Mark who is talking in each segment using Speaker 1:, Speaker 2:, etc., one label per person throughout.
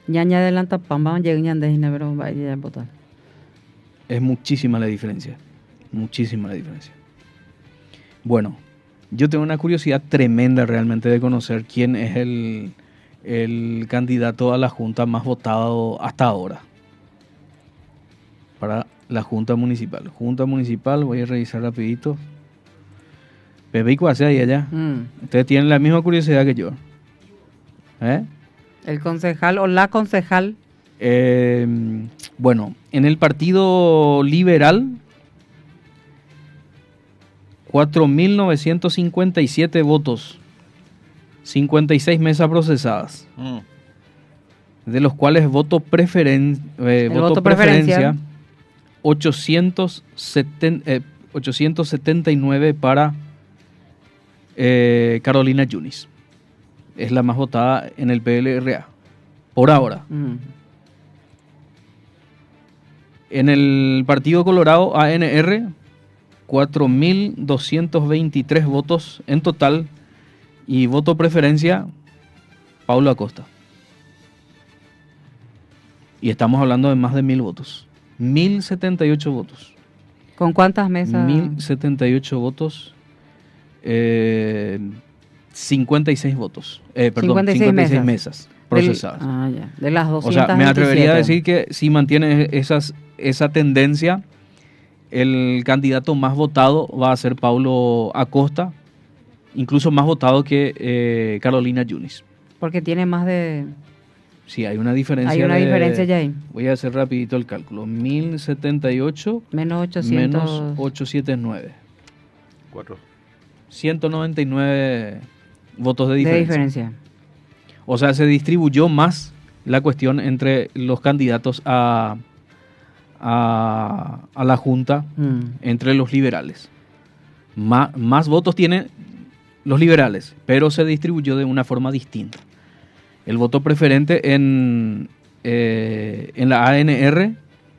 Speaker 1: Ñaña adelanta pamba, llega ñande y nevero, vaya a votar.
Speaker 2: Es muchísima la diferencia. Muchísima la diferencia. Bueno, yo tengo una curiosidad tremenda realmente de conocer quién es el candidato a la junta más votado hasta ahora. Para la junta municipal. Junta municipal, voy a revisar rapidito. Pepe y Cuase ahí allá. Ustedes tienen la misma curiosidad que yo.
Speaker 1: El concejal o la concejal.
Speaker 2: Bueno, en el Partido Liberal, 4.957 votos, 56 mesas procesadas, de los cuales voto preferencia 879 para Carolina Yunis. Es la más votada en el PLRA, por ahora. En el Partido Colorado, ANR, 4.223 votos en total y voto preferencia, Paulo Acosta. Y estamos hablando de más de 1.000 votos. 1.078 votos.
Speaker 1: ¿Con cuántas mesas?
Speaker 2: 1.078 votos. 56 votos. 56 mesas procesadas.
Speaker 1: Ya. De las 227.
Speaker 2: O sea, me atrevería a decir que si mantiene esa tendencia, el candidato más votado va a ser Paulo Acosta, incluso más votado que Carolina Yunis.
Speaker 1: Porque tiene más de...
Speaker 2: Sí, hay una diferencia.
Speaker 1: Hay una diferencia ya ahí.
Speaker 2: Voy a hacer rapidito el cálculo. 1.078
Speaker 1: menos
Speaker 2: 879. 199 votos de diferencia. O sea, se distribuyó más la cuestión entre los candidatos a la Junta, entre los liberales. Más votos tienen los liberales, pero se distribuyó de una forma distinta. El voto preferente en la ANR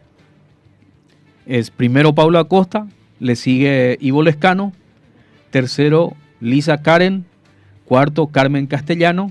Speaker 2: es primero Paulo Acosta, le sigue Ivo Lescano, tercero Lisa Karen, cuarto Carmen Castellano,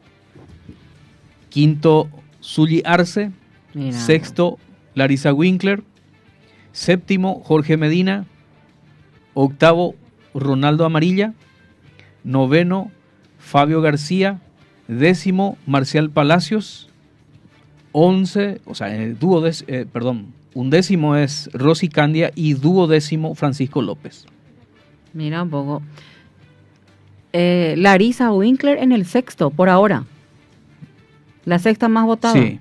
Speaker 2: quinto Zully Arce, sexto Larisa Winkler, séptimo Jorge Medina, octavo Ronaldo Amarilla, noveno Fabio García, décimo Marcial Palacios, 11, o sea, en el undécimo es Rosy Candia y duodécimo Francisco López.
Speaker 1: Mira un poco. Larisa Winkler en el sexto, por ahora. La sexta más votada.
Speaker 2: Sí.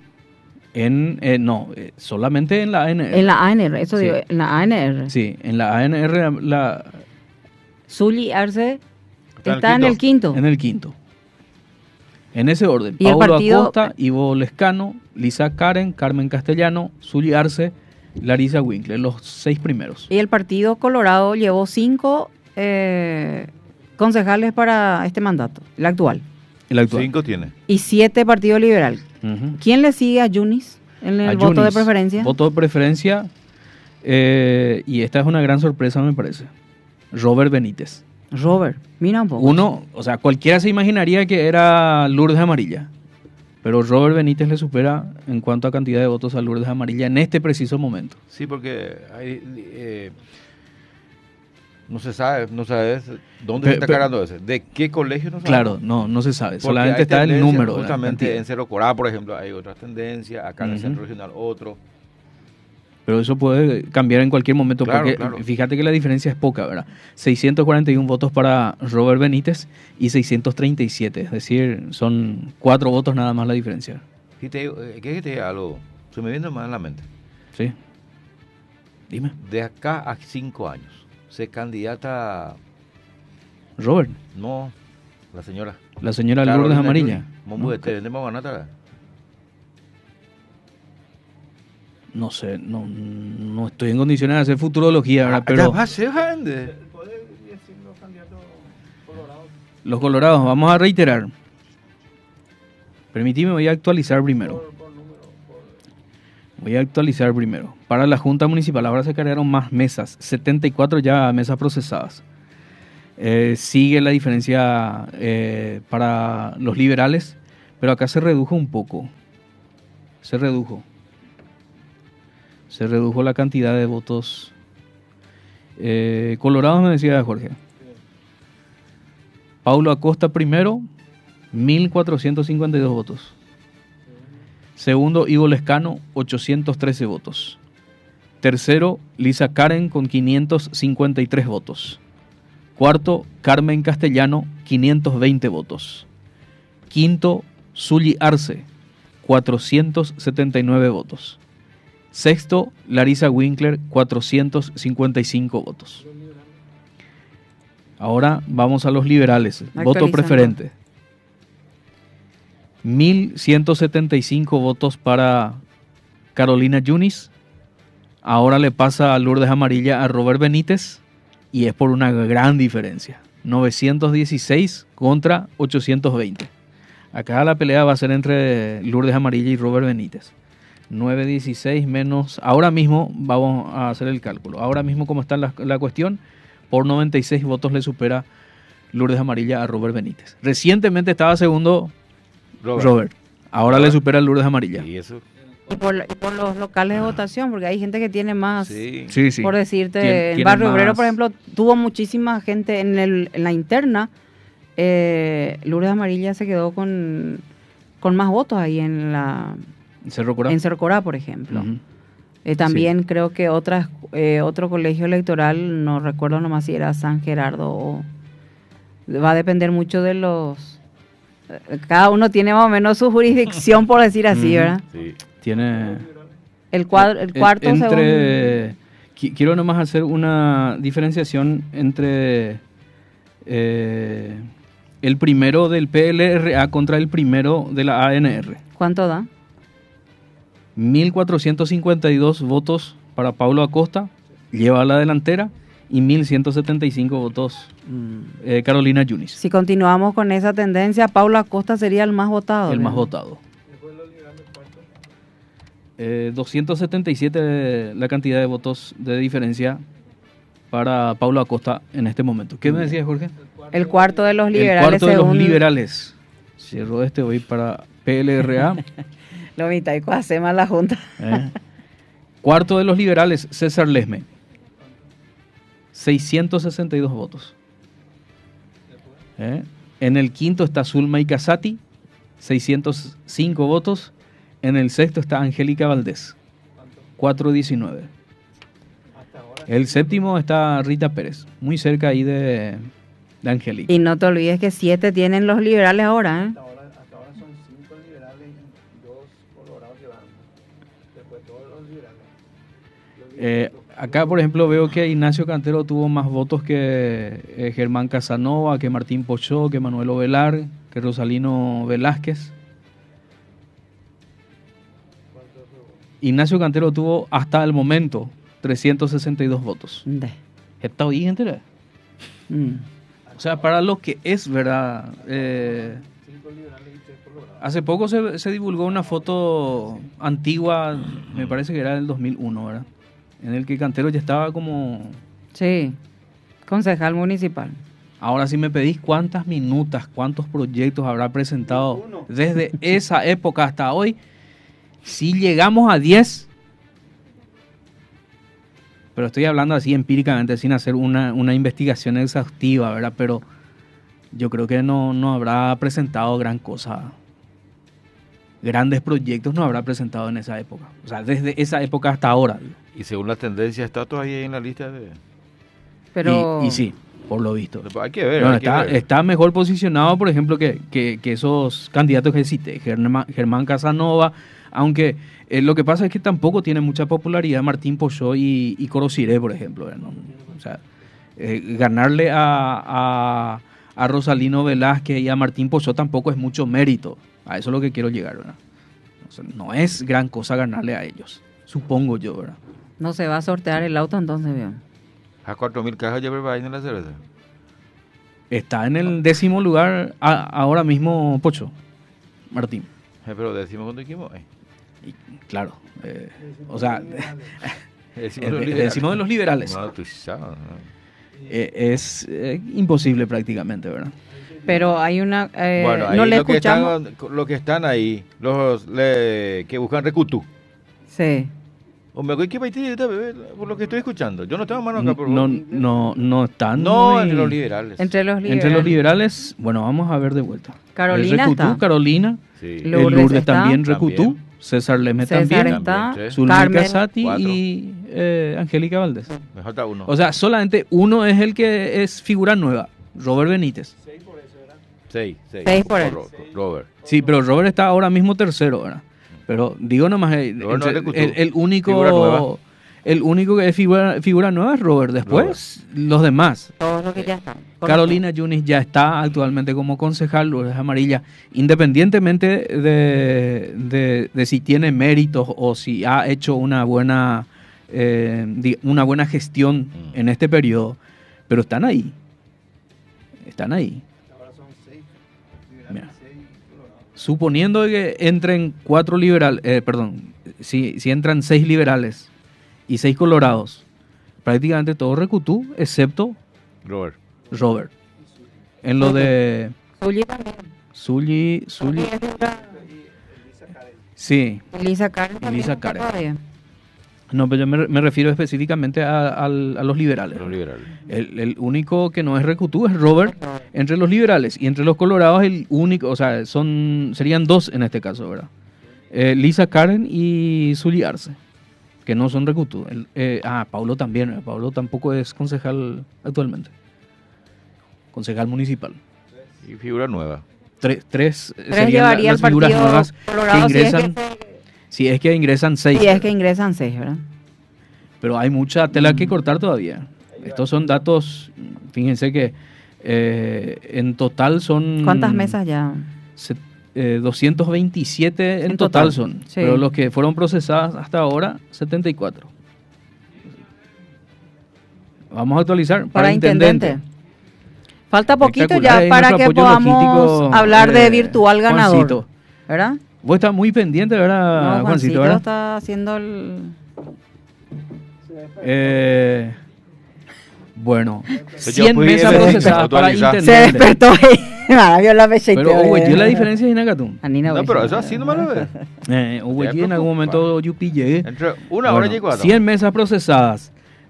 Speaker 2: Solamente en la ANR.
Speaker 1: En la ANR, eso
Speaker 2: sí.
Speaker 1: Digo, en la ANR.
Speaker 2: Sí, en la ANR
Speaker 1: Zully Arce está en el quinto.
Speaker 2: En el quinto. En ese orden.
Speaker 1: ¿Y
Speaker 2: Paulo
Speaker 1: partido...
Speaker 2: Acosta, Ivo Lescano, Lisa Karen, Carmen Castellano, Zully Arce, Larisa Winkler, los 6 primeros.
Speaker 1: Y el Partido Colorado llevó 5 concejales para este mandato, el actual.
Speaker 2: El actual.
Speaker 3: 5 tiene.
Speaker 1: Y 7 Partido Liberal. ¿Quién le sigue a Yunis en el voto de preferencia?
Speaker 2: Voto de preferencia, y esta es una gran sorpresa, me parece. Robert Benítez.
Speaker 1: Robert, mira un poco.
Speaker 2: Cualquiera se imaginaría que era Lourdes Amarilla, pero Robert Benítez le supera en cuanto a cantidad de votos a Lourdes Amarilla en este preciso momento.
Speaker 3: Sí, porque hay, no se sabe dónde se está cargando ese. ¿De qué colegio no se sabe?
Speaker 2: Claro, no se sabe. Porque solamente está el número.
Speaker 3: Justamente en Cerro Corá, por ejemplo, hay otras tendencias. Acá en el centro regional, otro.
Speaker 2: Pero eso puede cambiar en cualquier momento, porque fíjate que la diferencia es poca, ¿verdad? 641 votos para Robert Benítez y 637, es decir, son 4 votos nada más la diferencia.
Speaker 3: ¿Qué te diga algo? Se me viene más en la mente.
Speaker 2: Sí. Dime.
Speaker 3: De acá a 5 años, ¿se candidata
Speaker 2: Robert?
Speaker 3: No, la señora.
Speaker 2: La señora Lourdes Amarilla. No sé, no estoy en condiciones de hacer futurología, ¿verdad? Pero los colorados, vamos a reiterar. Permitime, voy a actualizar primero. Para la Junta Municipal, ahora se cargaron más mesas, 74 ya mesas procesadas. Sigue la diferencia para los liberales, pero acá se redujo un poco. Se redujo. Se redujo la cantidad de votos. Colorado me decía Jorge. Paulo Acosta primero, 1.452 votos. Segundo, Ivo Lescano, 813 votos. Tercero, Lisa Karen con 553 votos. Cuarto, Carmen Castellano, 520 votos. Quinto, Zully Arce, 479 votos. Sexto, Larisa Winkler, 455 votos. Ahora vamos a los liberales. Voto preferente. 1.175 votos para Carolina Yunis. Ahora le pasa a Lourdes Amarilla a Robert Benítez y es por una gran diferencia. 916 contra 820. Acá la pelea va a ser entre Lourdes Amarilla y Robert Benítez. 916 menos... Ahora mismo vamos a hacer el cálculo. Ahora mismo como está la cuestión, por 96 votos le supera Lourdes Amarilla a Robert Benítez. Recientemente estaba segundo Robert. Ahora le supera a Lourdes Amarilla.
Speaker 3: ¿Y eso?
Speaker 1: Y por los locales de votación, porque hay gente que tiene más,
Speaker 2: Sí.
Speaker 1: por decirte, el Barrio Obrero, por ejemplo, tuvo muchísima gente en la interna. Lourdes Amarilla se quedó con más votos ahí en Cerro Corá, por ejemplo. Uh-huh. También creo que otro colegio electoral, no recuerdo nomás si era San Gerardo o... Va a depender mucho de los... Cada uno tiene más o menos su jurisdicción, por decir así, ¿verdad?
Speaker 3: Sí.
Speaker 2: Tiene...
Speaker 1: El cuarto
Speaker 2: entre... Quiero nomás hacer una diferenciación entre el primero del PLRA contra el primero de la ANR.
Speaker 1: ¿Cuánto da?
Speaker 2: 1.452 votos para Paulo Acosta, lleva a la delantera, y 1.175 votos Carolina Yunis.
Speaker 1: Si continuamos con esa tendencia, Paulo Acosta sería el más votado.
Speaker 2: El más votado. 277 la cantidad de votos de diferencia para Paulo Acosta en este momento. ¿Qué me decías, Jorge?
Speaker 1: El cuarto de los liberales.
Speaker 2: El cuarto de los liberales. Cierro hoy para PLRA.
Speaker 1: Lo mitad y hace más la Junta.
Speaker 2: Cuarto de los liberales, César Lesme. 662 votos. En el quinto está Zulma Casati, 605 votos. En el sexto está Angélica Valdés, 419. El séptimo está Rita Pérez, muy cerca ahí de Angélica.
Speaker 1: Y no te olvides que 7 tienen los liberales ahora,
Speaker 4: Hasta ahora son 5 liberales y 2 colorados que van. Después todos los liberales.
Speaker 2: Acá, por ejemplo, veo que Ignacio Cantero tuvo más votos que Germán Casanova, que Martín Pochó, que Manuel Ovelar, que Rosalino Velázquez. Ignacio Cantero tuvo hasta el momento 362 votos. ¿Está bien, entera? O sea, para lo que es, ¿verdad? Hace poco se divulgó una foto antigua, me parece que era del 2001, ¿verdad? En el que Cantero ya estaba como...
Speaker 1: Sí, concejal municipal.
Speaker 2: Ahora, si me pedís cuántas minutas, cuántos proyectos habrá presentado desde esa época hasta hoy, si llegamos a 10, pero estoy hablando así empíricamente, sin hacer una investigación exhaustiva, ¿verdad? Pero yo creo que no habrá presentado gran cosa. Grandes proyectos no habrá presentado en esa época. O sea, desde esa época hasta ahora.
Speaker 3: Y según la tendencia, ¿está todavía en la lista de...?
Speaker 1: Pero...
Speaker 2: Y sí, por lo visto.
Speaker 3: Hay que ver.
Speaker 2: Está mejor posicionado, por ejemplo, que esos candidatos que cité. Germán Casanova, aunque lo que pasa es que tampoco tiene mucha popularidad Martín Pochó y Corosiré, por ejemplo. ¿no? O sea, ganarle a Rosalino Velázquez y a Martín Pochó tampoco es mucho mérito. A eso es lo que quiero llegar, ¿verdad? O sea, no es gran cosa ganarle a ellos, supongo yo, ¿verdad?
Speaker 1: No se va a sortear el auto entonces, bien.
Speaker 3: ¿A 4.000 cajas ya prepararon la cerveza?
Speaker 2: Está en el 10º lugar ahora mismo Pocho, Martín.
Speaker 3: Pero decimos cuando dijimos.
Speaker 2: Claro, o sea,
Speaker 3: decimos
Speaker 2: de los liberales.
Speaker 3: No, tú sabes, ¿no?
Speaker 2: Es imposible prácticamente, ¿verdad?
Speaker 1: Pero hay una...
Speaker 3: Bueno, ahí
Speaker 1: no le
Speaker 3: lo que
Speaker 1: escuchamos.
Speaker 3: lo que están ahí, que buscan recutú.
Speaker 1: Sí.
Speaker 3: O me voy que por lo que estoy escuchando. Yo no tengo mano acá, por
Speaker 2: No,
Speaker 3: favor.
Speaker 2: no están
Speaker 3: No,
Speaker 2: muy-
Speaker 3: entre los liberales.
Speaker 1: Entre los liberales.
Speaker 2: Entre los liberales, bueno, vamos a ver de vuelta.
Speaker 1: Carolina
Speaker 2: Recutú,
Speaker 1: está.
Speaker 2: Carolina,
Speaker 3: Sí.
Speaker 1: Lourdes está.
Speaker 2: también,
Speaker 3: También.
Speaker 2: Recutú, César Leme
Speaker 1: César
Speaker 2: también,
Speaker 1: está.
Speaker 3: También, sí.
Speaker 2: Zulma
Speaker 1: Carmen.
Speaker 2: Casati
Speaker 3: 4.
Speaker 2: y Angélica Valdés.
Speaker 3: Me falta uno.
Speaker 2: O sea, solamente uno es el que es figura nueva, Robert Benítez.
Speaker 3: 6.
Speaker 1: 6 por él.
Speaker 3: Robert.
Speaker 2: Sí, pero Robert está ahora mismo tercero, ¿verdad? Pero digo nomás,
Speaker 3: Robert no es Recutú.
Speaker 2: el
Speaker 3: Figura nueva.
Speaker 2: único... El único que es figura nueva es Robert. Después, los demás.
Speaker 1: Todos los que ya están.
Speaker 2: Carolina Yunis ya está actualmente como concejal, Lourdes Amarilla, independientemente de si tiene méritos o si ha hecho una buena gestión en este periodo, pero están ahí. Están ahí.
Speaker 4: Ahora son 6
Speaker 2: Mira.
Speaker 4: liberales y 6 colorados.
Speaker 2: Suponiendo que entren 4 liberales, si entran 6 liberales y 6 colorados, prácticamente todo Recutú, excepto
Speaker 3: Robert.
Speaker 2: Robert. En lo de
Speaker 1: Zully también.
Speaker 2: Zully, sí,
Speaker 1: Elisa Karen también
Speaker 2: Elisa
Speaker 1: está
Speaker 2: Karen.
Speaker 1: todavía.
Speaker 2: no, pero yo me refiero específicamente a los liberales.
Speaker 3: Los liberales.
Speaker 2: El único que no es Recutú es Robert entre los liberales, y entre los colorados el único, o sea, serían 2 en este caso, ¿verdad? Lisa Karen y Zully Arce, que no son Recutú. Paulo también, Paulo tampoco es concejal actualmente. Concejal municipal.
Speaker 3: Y figura nueva.
Speaker 2: Tres
Speaker 1: Tres
Speaker 2: serían
Speaker 1: llevaría
Speaker 2: las
Speaker 1: el
Speaker 2: figuras
Speaker 1: partido
Speaker 2: nuevas que
Speaker 1: colorado
Speaker 2: ingresan, si es que ingresan 6.
Speaker 1: si es que ingresan 6, ¿verdad?
Speaker 2: Pero hay mucha tela que cortar todavía. Estos son datos, fíjense que en total son...
Speaker 1: ¿Cuántas mesas ya?
Speaker 2: 227 en
Speaker 1: En
Speaker 2: total
Speaker 1: total,
Speaker 2: son,
Speaker 1: sí.
Speaker 2: pero los que fueron procesadas hasta ahora, 74. Vamos a actualizar
Speaker 1: Para intendente. Falta poquito ya
Speaker 2: Espectacular,
Speaker 1: para
Speaker 2: nuestro
Speaker 1: que
Speaker 2: apoyo
Speaker 1: podamos
Speaker 2: logístico,
Speaker 1: hablar de virtual ganador.
Speaker 2: Juancito.
Speaker 1: ¿Verdad?
Speaker 2: Vos estás muy pendiente, ¿verdad,
Speaker 1: No,
Speaker 2: Juancito?
Speaker 1: Juancito
Speaker 2: ¿Verdad?
Speaker 1: está haciendo el...
Speaker 2: Bueno,
Speaker 3: Yo
Speaker 2: 100
Speaker 3: fui
Speaker 2: mesas
Speaker 3: el
Speaker 2: procesadas para
Speaker 3: actualizar.
Speaker 1: Se
Speaker 2: intendente.
Speaker 1: despertó ahí. Vio la mecha
Speaker 2: Pero Uwe, la diferencia es Inacatún.
Speaker 3: No, pero eso así no me lo ves.
Speaker 2: Uwe,
Speaker 3: Ya
Speaker 2: en algún momento yo pillé.
Speaker 3: Entre una hora y 4.
Speaker 2: 100 mesas procesadas,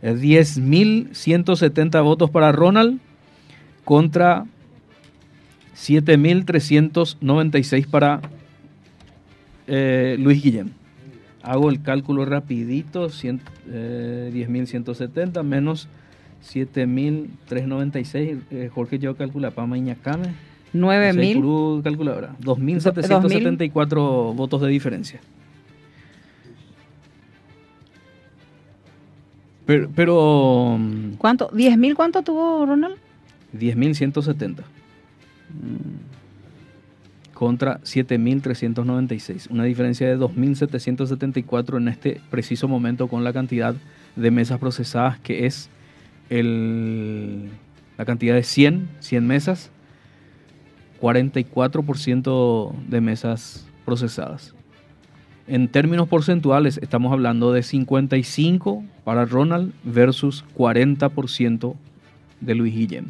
Speaker 2: 10.170 votos para Ronald contra 7.396 para Luis Guillem. Hago el cálculo rapidito, 10.170 menos 7.396, Jorge yo calcula para Iñacame.
Speaker 1: 9.000.
Speaker 2: Calculadora, 2.774 votos de diferencia. Pero
Speaker 1: ¿Cuánto? ¿10.000 cuánto tuvo Ronald?
Speaker 2: 10.170 contra 7.396. Una diferencia de 2.774 en este preciso momento con la cantidad de mesas procesadas, que es la cantidad de 100 mesas, 44% de mesas procesadas. En términos porcentuales estamos hablando de 55 para Ronald versus 40% de Luis Guillem.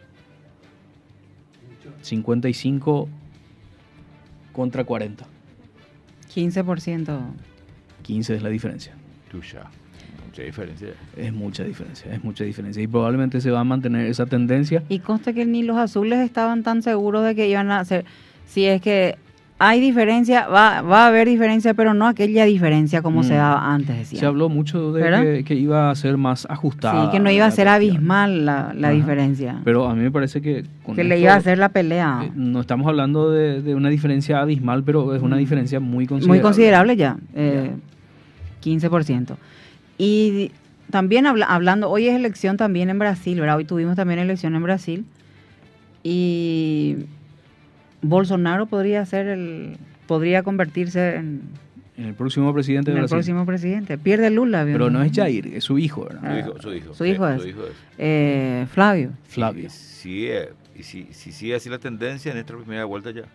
Speaker 2: 55 contra 40.
Speaker 1: 15%.
Speaker 2: 15 es la diferencia.
Speaker 3: Tuya. Mucha diferencia.
Speaker 2: Es mucha diferencia, es mucha diferencia. Y probablemente se va a mantener esa tendencia.
Speaker 1: Y consta que ni los azules estaban tan seguros de que iban a hacer... Si es que hay diferencia, va a haber diferencia, pero no aquella diferencia como se daba antes, decía.
Speaker 2: Se habló mucho de que iba a ser más ajustada.
Speaker 1: Sí, que no iba a ser
Speaker 2: la cuestión.
Speaker 1: abismal la diferencia.
Speaker 2: Pero a mí me parece que...
Speaker 1: Que le iba a hacer la pelea.
Speaker 2: No estamos hablando de una diferencia abismal, pero es una diferencia muy considerable.
Speaker 1: Muy considerable ya. 15%. Y también hablando, hoy es elección también en Brasil, ¿verdad? Hoy tuvimos también elección en Brasil. Y Bolsonaro podría convertirse en
Speaker 2: el próximo presidente de
Speaker 1: el
Speaker 2: Brasil.
Speaker 1: próximo presidente. Pierde Lula.
Speaker 2: Pero no es Jair, es su hijo, ¿verdad?
Speaker 3: Su hijo.
Speaker 1: Su hijo es. Flavio.
Speaker 2: Flavio.
Speaker 3: Si sigue así la tendencia en esta primera vuelta ya.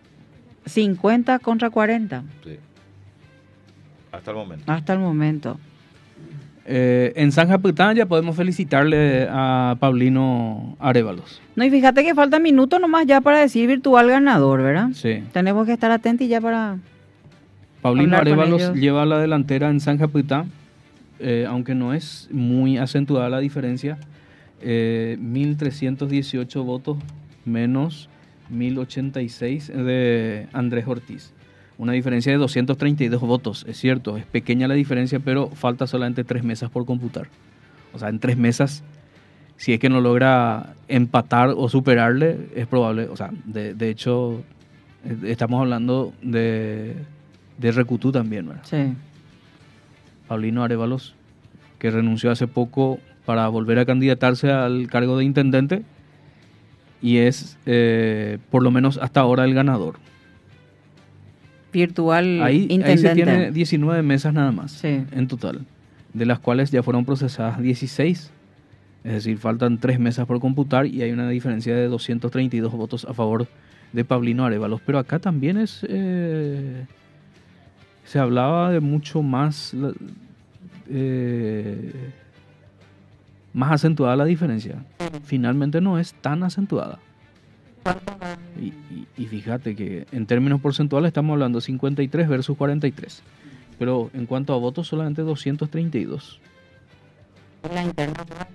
Speaker 1: 50 contra 40.
Speaker 3: Sí. Hasta el momento.
Speaker 1: Hasta el momento.
Speaker 2: En San Japitán ya podemos felicitarle a Paulino Arévalos.
Speaker 1: No, y fíjate que falta minutos nomás ya para decir virtual ganador, ¿verdad?
Speaker 2: Sí.
Speaker 1: Tenemos que estar atentos ya para...
Speaker 2: Paulino
Speaker 1: hablar con
Speaker 2: Arévalos
Speaker 1: ellos.
Speaker 2: lleva la delantera en San Japitán, aunque no es muy acentuada la diferencia. 1.318 votos menos 1.086 de Andrés Ortiz. Una diferencia de 232 votos, es cierto, es pequeña la diferencia, pero falta solamente 3 mesas por computar. O sea, en 3 mesas, si es que no logra empatar o superarle, es probable, o sea, de hecho, estamos hablando de Recutú también, ¿verdad?
Speaker 1: Sí.
Speaker 2: Paulino Arévalos, que renunció hace poco para volver a candidatarse al cargo de intendente y es, por lo menos hasta ahora, el ganador.
Speaker 1: Virtual
Speaker 2: Ahí
Speaker 1: intendente.
Speaker 2: se tiene 19 mesas nada más,
Speaker 1: Sí.
Speaker 2: en total, de las cuales ya fueron procesadas 16. Es decir, faltan 3 mesas por computar y hay una diferencia de 232 votos a favor de Paulino Arévalos. Pero acá también se hablaba de mucho más, más acentuada la diferencia. Finalmente no es tan acentuada. Y fíjate que en términos porcentuales estamos hablando 53 versus 43. Pero en cuanto a votos, solamente 232.
Speaker 1: La interna.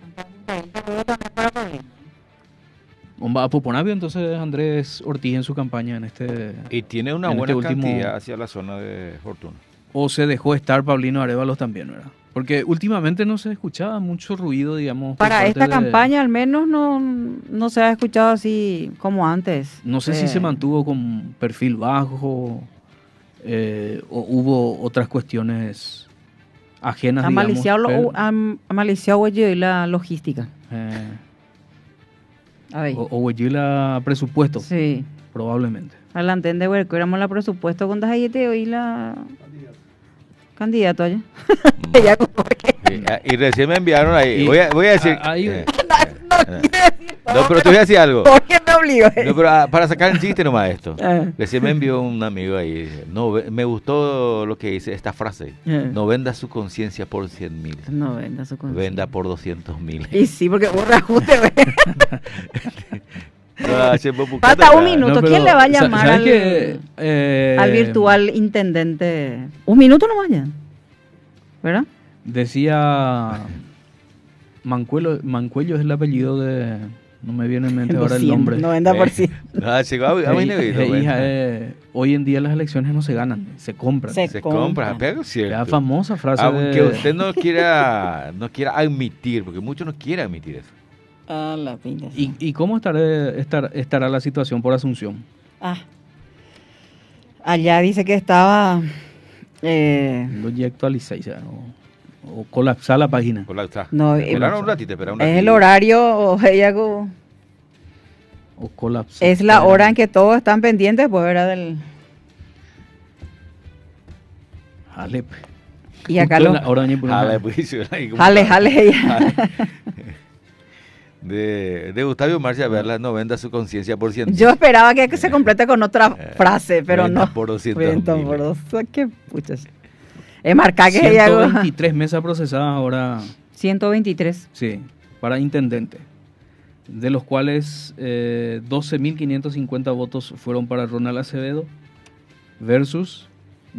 Speaker 2: Va a Poponavio entonces Andrés Ortiz en su campaña en este...
Speaker 3: Y tiene una
Speaker 2: en
Speaker 3: buena
Speaker 2: este último-
Speaker 3: cantidad hacia la zona de Fortuna.
Speaker 2: O se dejó estar Paulino Arévalos también, ¿verdad? Porque últimamente no se escuchaba mucho ruido, digamos. por
Speaker 1: Para
Speaker 2: parte
Speaker 1: esta
Speaker 2: de-
Speaker 1: campaña al menos no se ha escuchado así como antes.
Speaker 2: No sé si se mantuvo con perfil bajo o hubo otras cuestiones ajenas,
Speaker 1: Ha
Speaker 2: digamos.
Speaker 1: maliciado,
Speaker 2: pero,
Speaker 1: ha maliciado y la logística. A ver.
Speaker 2: o la presupuesto,
Speaker 1: Sí.
Speaker 2: probablemente.
Speaker 1: Adelante, de ver, que éramos la presupuesto con ahí te oí la candidato allá. Ya como que-
Speaker 3: Sí, y recién me enviaron ahí.
Speaker 2: Y-
Speaker 3: Voy a decir.
Speaker 2: ahí-
Speaker 3: No, pero te voy a decir algo.
Speaker 1: Jorge me obligó.
Speaker 3: No, pero para sacar el chiste nomás esto.
Speaker 1: Ah.
Speaker 3: Recién me envió un amigo ahí. Dice, no, me gustó lo que dice esta frase. No venda su conciencia por 100.000.
Speaker 1: No venda su conciencia.
Speaker 3: Venda por 200.000.
Speaker 1: Y sí, porque vos reajuste, güey. Falta un minuto.
Speaker 2: No, pero,
Speaker 1: ¿Quién le va a llamar
Speaker 2: ¿sabes qué?
Speaker 1: al virtual intendente? Un minuto nomás ya. ¿Verdad?
Speaker 2: Decía Mancuello es el apellido de... No me viene en mente ahora el nombre.
Speaker 1: 90%.
Speaker 3: No, llegó a mi negrito,
Speaker 2: Hija,
Speaker 3: bueno.
Speaker 2: hoy en día las elecciones no se ganan, se compran.
Speaker 3: Se compra, pero es cierto.
Speaker 2: La famosa frase
Speaker 3: Aunque
Speaker 2: de...
Speaker 3: usted no quiera admitir, porque muchos no quieren admitir eso.
Speaker 1: Ah, la pinta.
Speaker 2: ¿Y cómo estará la situación por Asunción?
Speaker 1: Ah. Allá dice que estaba...
Speaker 2: Lo ya actualicé ya, o colapsar la página.
Speaker 3: Colapsa.
Speaker 1: No,
Speaker 3: Espera un ratito, espera un
Speaker 1: es
Speaker 3: ratito.
Speaker 1: el horario, o ella como-
Speaker 2: O colapsar.
Speaker 1: es la hora en que todos están pendientes, pues era del...
Speaker 2: Jale, pues.
Speaker 1: Y acá
Speaker 2: Justo
Speaker 1: lo...
Speaker 2: en la hora de poner-
Speaker 3: Jale, pues, ahí como-
Speaker 1: Jale, ya.
Speaker 3: De Gustavo Marcia Verla, no venda su conciencia por 100.
Speaker 1: Yo esperaba que se complete con otra frase, pero
Speaker 3: venda
Speaker 1: no.
Speaker 3: por 200.000.
Speaker 1: Venta por 200, qué puchas. Es marcar que ella...
Speaker 2: 123 mesas procesadas ahora,
Speaker 1: 123.
Speaker 2: sí, para intendente. De los cuales 12.550 votos fueron para Ronald Acevedo versus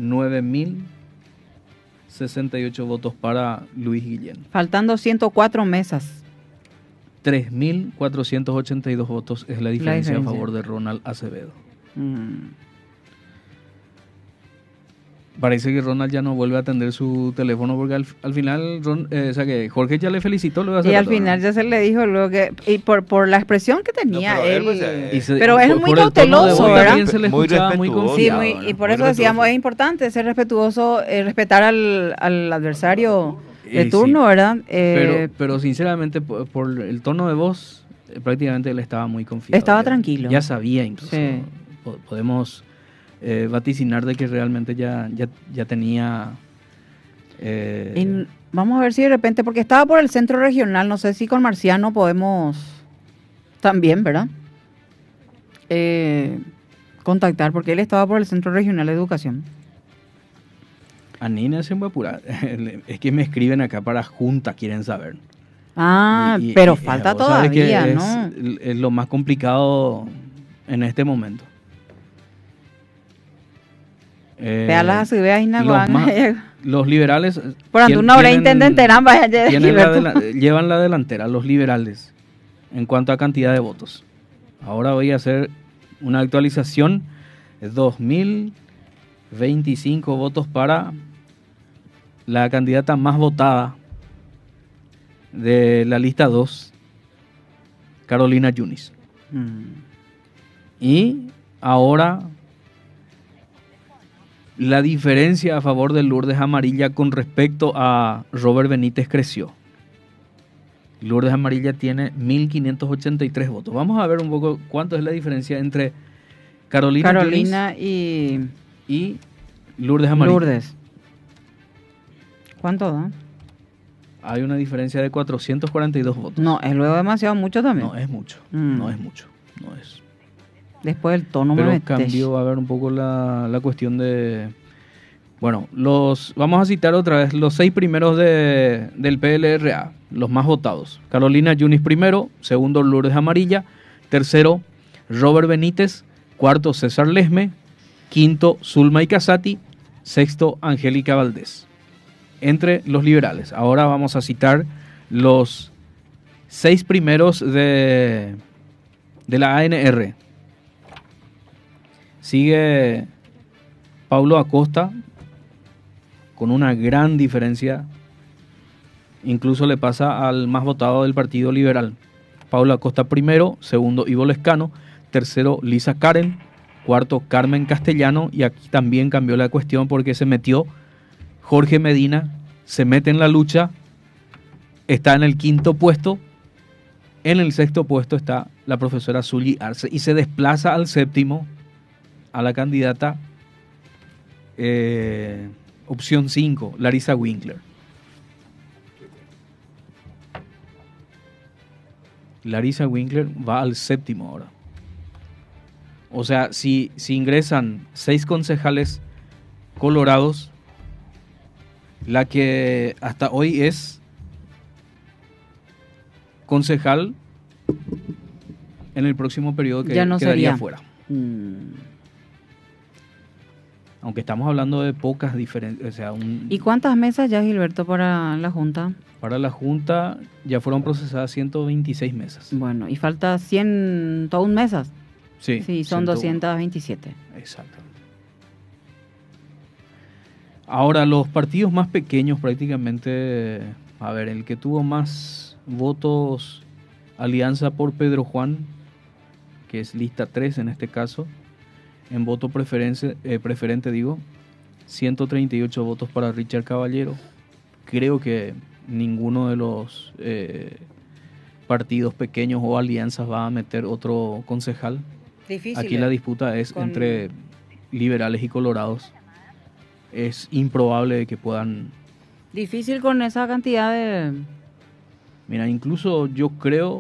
Speaker 2: 9.068 votos para Luis Guillén.
Speaker 1: Faltando 104 mesas.
Speaker 2: 3.482 votos es la diferencia a
Speaker 1: diferencia.
Speaker 2: favor de Ronald Acevedo.
Speaker 1: Mm.
Speaker 2: Parece que Ronald ya no vuelve a atender su teléfono porque al final o sea que Jorge ya le felicitó.
Speaker 1: Y al final ya se le dijo luego que... Y por la expresión que tenía
Speaker 3: No, pero
Speaker 1: él...
Speaker 3: él, pues,
Speaker 1: pero es muy
Speaker 2: por el tono de
Speaker 1: cauteloso,
Speaker 2: voz
Speaker 1: ¿verdad?
Speaker 2: también se le
Speaker 3: Muy
Speaker 2: escuchaba muy
Speaker 3: respetuoso.
Speaker 1: Sí,
Speaker 2: confiado.
Speaker 1: y por
Speaker 3: Muy
Speaker 1: eso decíamos,
Speaker 3: respetuoso.
Speaker 1: es importante ser respetuoso, respetar al adversario de
Speaker 2: Sí,
Speaker 1: turno, ¿verdad?
Speaker 2: Pero sinceramente por el tono de voz prácticamente él estaba muy confiado.
Speaker 1: Estaba
Speaker 2: Ya-
Speaker 1: tranquilo.
Speaker 2: Ya sabía incluso.
Speaker 1: Sí.
Speaker 2: Podemos vaticinar de que realmente ya tenía...
Speaker 1: y vamos a ver si de repente, porque estaba por el centro regional, no sé si con Marciano podemos también, ¿verdad? Contactar, porque él estaba por el centro regional de educación.
Speaker 2: Anina se me apura. Es que me escriben acá para junta, quieren saber.
Speaker 1: Pero falta todavía, ¿no?
Speaker 2: Es lo más complicado en este momento.
Speaker 1: Vealas y veas
Speaker 2: los liberales.
Speaker 1: Por ante una hora intendente
Speaker 2: llevan la delantera, los liberales, en cuanto a cantidad de votos. Ahora voy a hacer una actualización. 2025 votos para la candidata más votada de la lista 2, Carolina Yunis. Y ahora la diferencia a favor de Lourdes Amarilla con respecto a Robert Benítez creció. Lourdes Amarilla tiene 1.583 votos. Vamos a ver un poco cuánto es la diferencia entre Carolina
Speaker 1: y
Speaker 2: Lourdes Amarilla.
Speaker 1: Lourdes. ¿Cuánto da?
Speaker 2: Hay una diferencia de 442 votos.
Speaker 1: No, es luego demasiado mucho también.
Speaker 2: No es mucho, no es mucho, no es.
Speaker 1: Después del tono
Speaker 2: pero cambió a ver un poco la cuestión de... Bueno, vamos a citar otra vez los 6 primeros del PLRA, los más votados. Carolina Yunis primero, segundo Lourdes Amarilla, tercero Robert Benítez, cuarto César Lesme, quinto Zulma Casati, sexto Angélica Valdés. Entre los liberales. Ahora vamos a citar los 6 primeros de la ANR. Sigue Paulo Acosta con una gran diferencia. Incluso le pasa al más votado del Partido Liberal. Paulo Acosta primero, segundo Ivo Lescano, tercero Lisa Karen, cuarto Carmen Castellano, y aquí también cambió la cuestión porque se metió Jorge Medina, se mete en la lucha, está en el 5º puesto, en el 6º puesto está la profesora Zully Arce y se desplaza al 7º a la candidata opción 5, Larisa Winkler. Larisa Winkler va al 7º ahora. O sea, si ingresan 6 concejales colorados, la que hasta hoy es concejal en el próximo periodo que
Speaker 1: ya no
Speaker 2: quedaría
Speaker 1: sería
Speaker 2: fuera. Aunque estamos hablando de pocas diferencias. O sea,
Speaker 1: ¿Y cuántas mesas ya, Gilberto, para la Junta?
Speaker 2: Para la Junta ya fueron procesadas 126 mesas.
Speaker 1: Bueno, y falta 101 mesas.
Speaker 2: Sí,
Speaker 1: son 227.
Speaker 2: Exactamente. Ahora, los partidos más pequeños prácticamente, a ver, el que tuvo más votos, Alianza por Pedro Juan, que es lista 3 en este caso, en voto preferente, 138 votos para Richard Caballero. Creo que ninguno de los partidos pequeños o alianzas va a meter otro concejal.
Speaker 1: Difícil.
Speaker 2: Aquí la disputa es entre liberales y colorados. Es improbable que puedan...
Speaker 1: Difícil con esa cantidad de...
Speaker 2: Mira, incluso yo creo,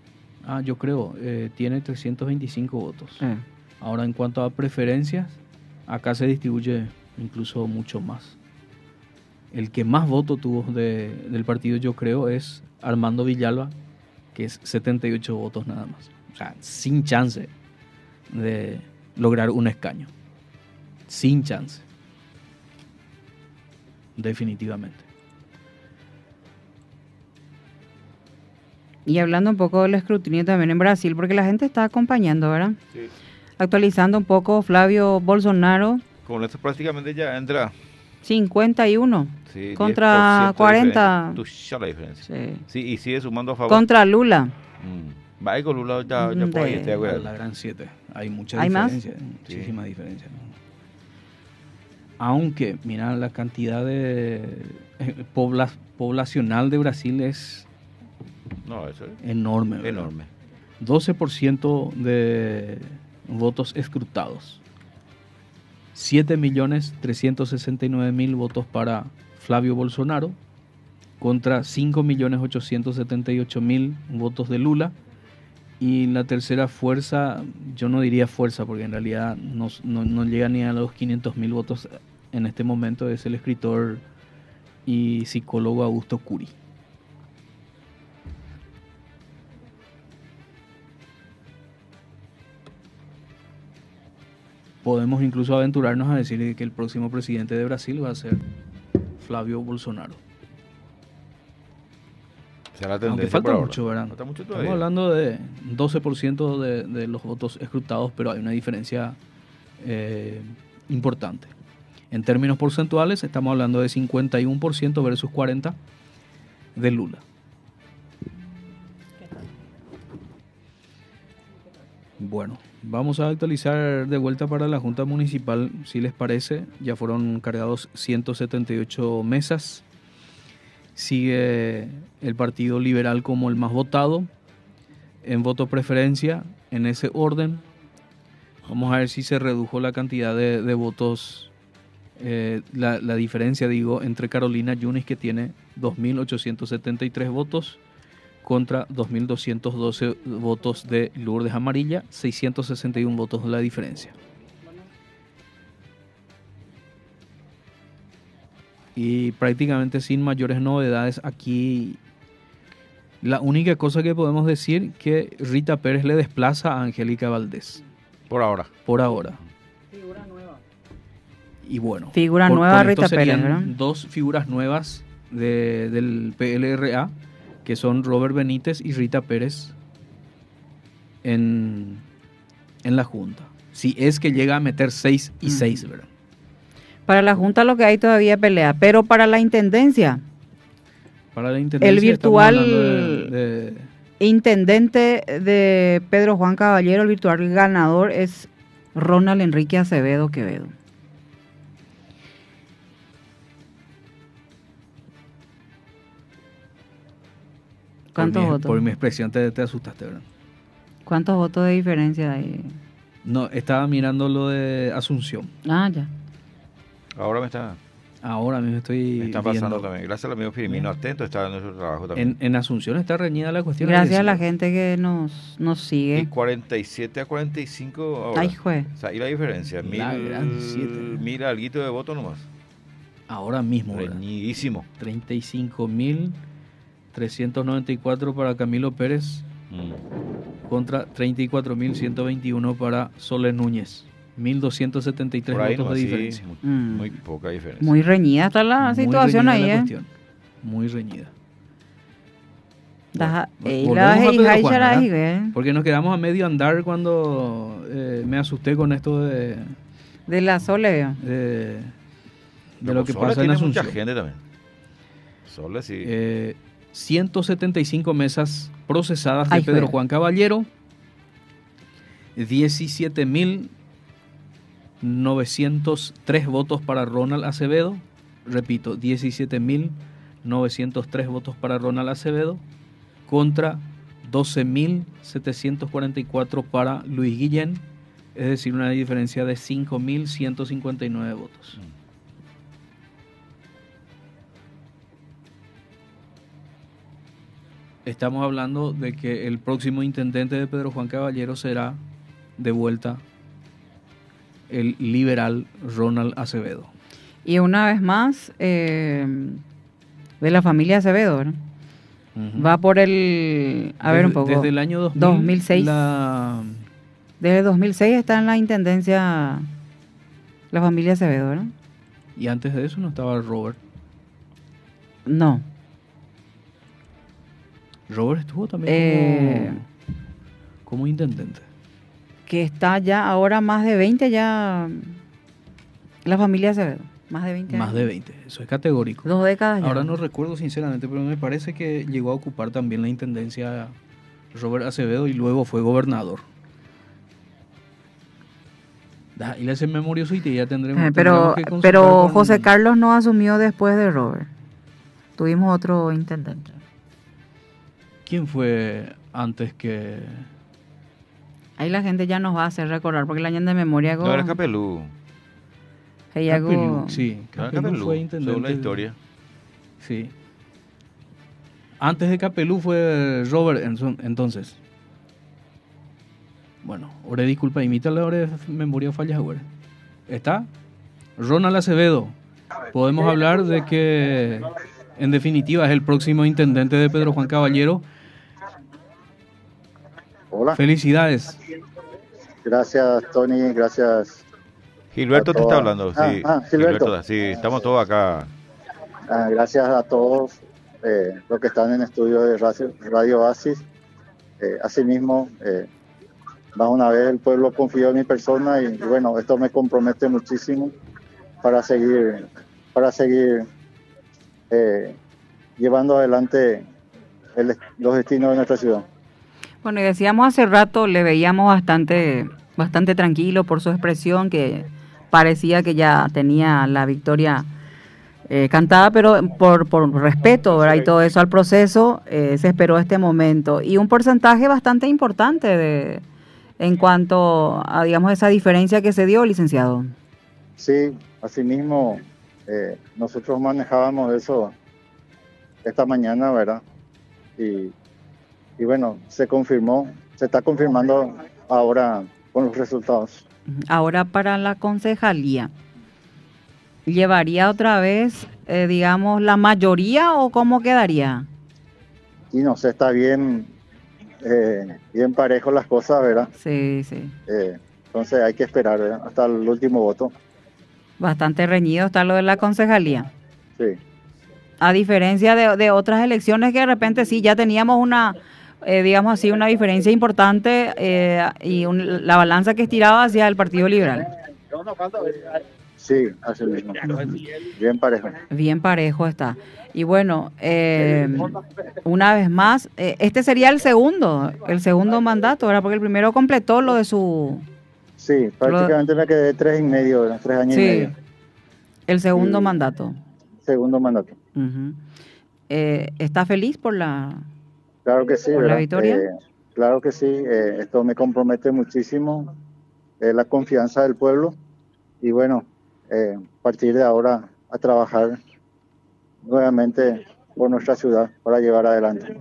Speaker 2: tiene 325 votos. Ahora, en cuanto a preferencias, acá se distribuye incluso mucho más. El que más voto tuvo del partido, yo creo, es Armando Villalba, que es 78 votos nada más. O sea, sin chance de lograr un escaño. Sin chance. Definitivamente.
Speaker 1: Y hablando un poco del escrutinio también en Brasil, porque la gente está acompañando, ¿verdad?
Speaker 3: Sí.
Speaker 1: Actualizando un poco, Flavio Bolsonaro.
Speaker 3: Con esto prácticamente ya entra
Speaker 1: 51
Speaker 3: sí,
Speaker 1: contra 40.
Speaker 3: Ya la diferencia.
Speaker 1: Sí.
Speaker 3: Sí, y sigue sumando a favor.
Speaker 1: Contra Lula.
Speaker 3: Va con Lula ya por ahí, estoy de acuerdo.
Speaker 2: La gran 7. Hay mucha
Speaker 1: ¿Hay
Speaker 2: diferencia.
Speaker 1: más?
Speaker 2: Muchísima diferencia. ¿No? Aunque, mira, la cantidad de poblacional de Brasil es
Speaker 3: eso es
Speaker 2: enorme. ¿Verdad?
Speaker 3: Enorme.
Speaker 2: 12% de votos escrutados. 7.369.000 votos para Flavio Bolsonaro contra 5.878.000 votos de Lula. Y la tercera fuerza, yo no diría fuerza porque en realidad no llega ni a los 500.000 votos, en este momento es el escritor y psicólogo Augusto Curi. Podemos incluso aventurarnos a decir que el próximo presidente de Brasil va a ser Flavio Bolsonaro. Aunque falta mucho, ¿verdad?
Speaker 3: Falta mucho
Speaker 2: Estamos hablando de 12% de los votos escrutados, pero hay una diferencia importante. En términos porcentuales, estamos hablando de 51% versus 40% de Lula. Bueno, vamos a actualizar de vuelta para la Junta Municipal, si les parece. Ya fueron cargados 178 mesas. Sigue el Partido Liberal como el más votado. En voto preferencia, en ese orden. Vamos a ver si se redujo la cantidad de votos, la diferencia, digo, entre Carolina Yunis, que tiene 2.873 votos, contra 2.212 votos de Lourdes Amarilla, 661 votos la diferencia. Y prácticamente sin mayores novedades aquí. La única cosa que podemos decir que Rita Pérez le desplaza a Angélica Valdés.
Speaker 3: Por ahora.
Speaker 2: Por ahora.
Speaker 1: Figura nueva.
Speaker 2: Y bueno.
Speaker 1: Figura nueva Rita
Speaker 2: Pérez,
Speaker 1: ¿verdad?
Speaker 2: Dos figuras nuevas del PLRA, que son Robert Benítez y Rita Pérez en la Junta. Si es que llega a meter 6 y 6, ¿verdad?
Speaker 1: Para la Junta lo que hay todavía pelea, pero para la Intendencia.
Speaker 2: Para la Intendencia
Speaker 1: el virtual intendente de Pedro Juan Caballero, el virtual ganador es Ronald Enrique Acevedo Quevedo. ¿Cuántos votos?
Speaker 2: Por mi expresión te asustaste, ¿verdad?
Speaker 1: ¿Cuántos votos de diferencia hay?
Speaker 2: No, estaba mirando lo de Asunción.
Speaker 1: Ah, ya.
Speaker 2: Ahora mismo
Speaker 3: me está pasando
Speaker 2: viendo.
Speaker 3: también. Gracias al amigo Firmino, atento, está en nuestro trabajo también.
Speaker 2: En Asunción está reñida la cuestión.
Speaker 1: Gracias a la gente que nos sigue.
Speaker 3: Y 47 a 45 ahora.
Speaker 1: Ay, jue.
Speaker 3: O sea, y la diferencia, mil alguito de votos nomás.
Speaker 2: Ahora mismo,
Speaker 3: reñidísimo.
Speaker 2: 35.394 para Camilo Pérez contra 34.121 para Soler Núñez. 1.273 votos de diferencia.
Speaker 3: Muy poca diferencia.
Speaker 1: Muy reñida está la situación ahí,
Speaker 2: Muy reñida. Porque nos quedamos a medio andar cuando me asusté con esto de
Speaker 1: la Sole.
Speaker 2: De lo que pasa en Asunción.
Speaker 3: Mucha gente también. Sole sí.
Speaker 2: 175 mesas procesadas de Pedro Juan Caballero. 17.903 votos para Ronald Acevedo. Repito, 17.903 votos para Ronald Acevedo contra 12.744 para Luis Guillén, es decir, una diferencia de 5.159 votos. Estamos hablando de que el próximo intendente de Pedro Juan Caballero será de vuelta el liberal Ronald Acevedo.
Speaker 1: Y una vez más, de la familia Acevedo, ¿verdad? Va por el... un poco.
Speaker 2: Desde el año
Speaker 1: 2006. Desde 2006 está en la intendencia la familia Acevedo, ¿verdad?
Speaker 2: Y antes de eso no estaba Robert.
Speaker 1: No.
Speaker 2: Robert estuvo también como intendente.
Speaker 1: Que está ya ahora más de 20 ya la familia Acevedo. Más de 20 años.
Speaker 2: Más de 20, eso es categórico.
Speaker 1: 2 décadas ya.
Speaker 2: Ahora no recuerdo sinceramente, pero me parece que llegó a ocupar también la intendencia Robert Acevedo y luego fue gobernador. Y le hacen memorioso y ya tendremos
Speaker 1: pero José Carlos no asumió después de Robert. Tuvimos otro intendente.
Speaker 2: ¿Quién fue antes que...?
Speaker 1: Ahí la gente ya nos va a hacer recordar, porque la año de memoria...
Speaker 3: No, era Capelú.
Speaker 2: Capelú, sí.
Speaker 3: Capelú fue intendente. Según la historia.
Speaker 2: Sí. Antes de Capelú fue Robert, entonces. Bueno, ahora disculpa, imítale ahora de memoria fallas ahora. ¿Está? Ronald Acevedo, podemos hablar de que en definitiva es el próximo intendente de Pedro Juan Caballero.
Speaker 5: Hola.
Speaker 2: Felicidades.
Speaker 5: Gracias, Tony, gracias.
Speaker 3: Gilberto te está hablando. Sí,
Speaker 5: Gilberto.
Speaker 3: Sí, estamos todos acá.
Speaker 5: Gracias a todos los que están en el estudio de Radio Oasis. Asimismo, más una vez el pueblo confió en mi persona y bueno, esto me compromete muchísimo para seguir llevando adelante los destinos de nuestra ciudad.
Speaker 1: Bueno, y decíamos hace rato, le veíamos bastante tranquilo por su expresión, que parecía que ya tenía la victoria cantada, pero por respeto, ¿verdad? Y todo eso al proceso, se esperó este momento. Y un porcentaje bastante importante en cuanto a, digamos, esa diferencia que se dio, licenciado.
Speaker 5: Sí, asimismo, nosotros manejábamos eso esta mañana, ¿verdad? Y bueno, se está confirmando ahora con los resultados.
Speaker 1: Ahora para la concejalía, ¿llevaría otra vez, digamos, la mayoría o cómo quedaría?
Speaker 5: Y no sé, está bien parejo las cosas, ¿verdad?
Speaker 1: Sí.
Speaker 5: Entonces hay que esperar, ¿verdad? Hasta el último voto.
Speaker 1: Bastante reñido está lo de la concejalía.
Speaker 5: Sí.
Speaker 1: A diferencia de otras elecciones que de repente sí, ya teníamos una, digamos así, una diferencia importante y la balanza que estiraba hacia el Partido Liberal.
Speaker 5: Sí, así mismo. Bien parejo.
Speaker 1: Bien parejo está. Y bueno, una vez más, este sería el segundo mandato, ¿verdad? Porque el primero completó lo de su...
Speaker 5: Sí, prácticamente me quedé 3 años y medio.
Speaker 1: El segundo mandato.
Speaker 5: Segundo mandato.
Speaker 1: Uh-huh. ¿Está feliz por la...
Speaker 5: Claro que sí,
Speaker 1: ¿por la victoria?
Speaker 5: Claro que sí, esto me compromete muchísimo, la confianza del pueblo y bueno, a partir de ahora a trabajar nuevamente por nuestra ciudad para llevar adelante.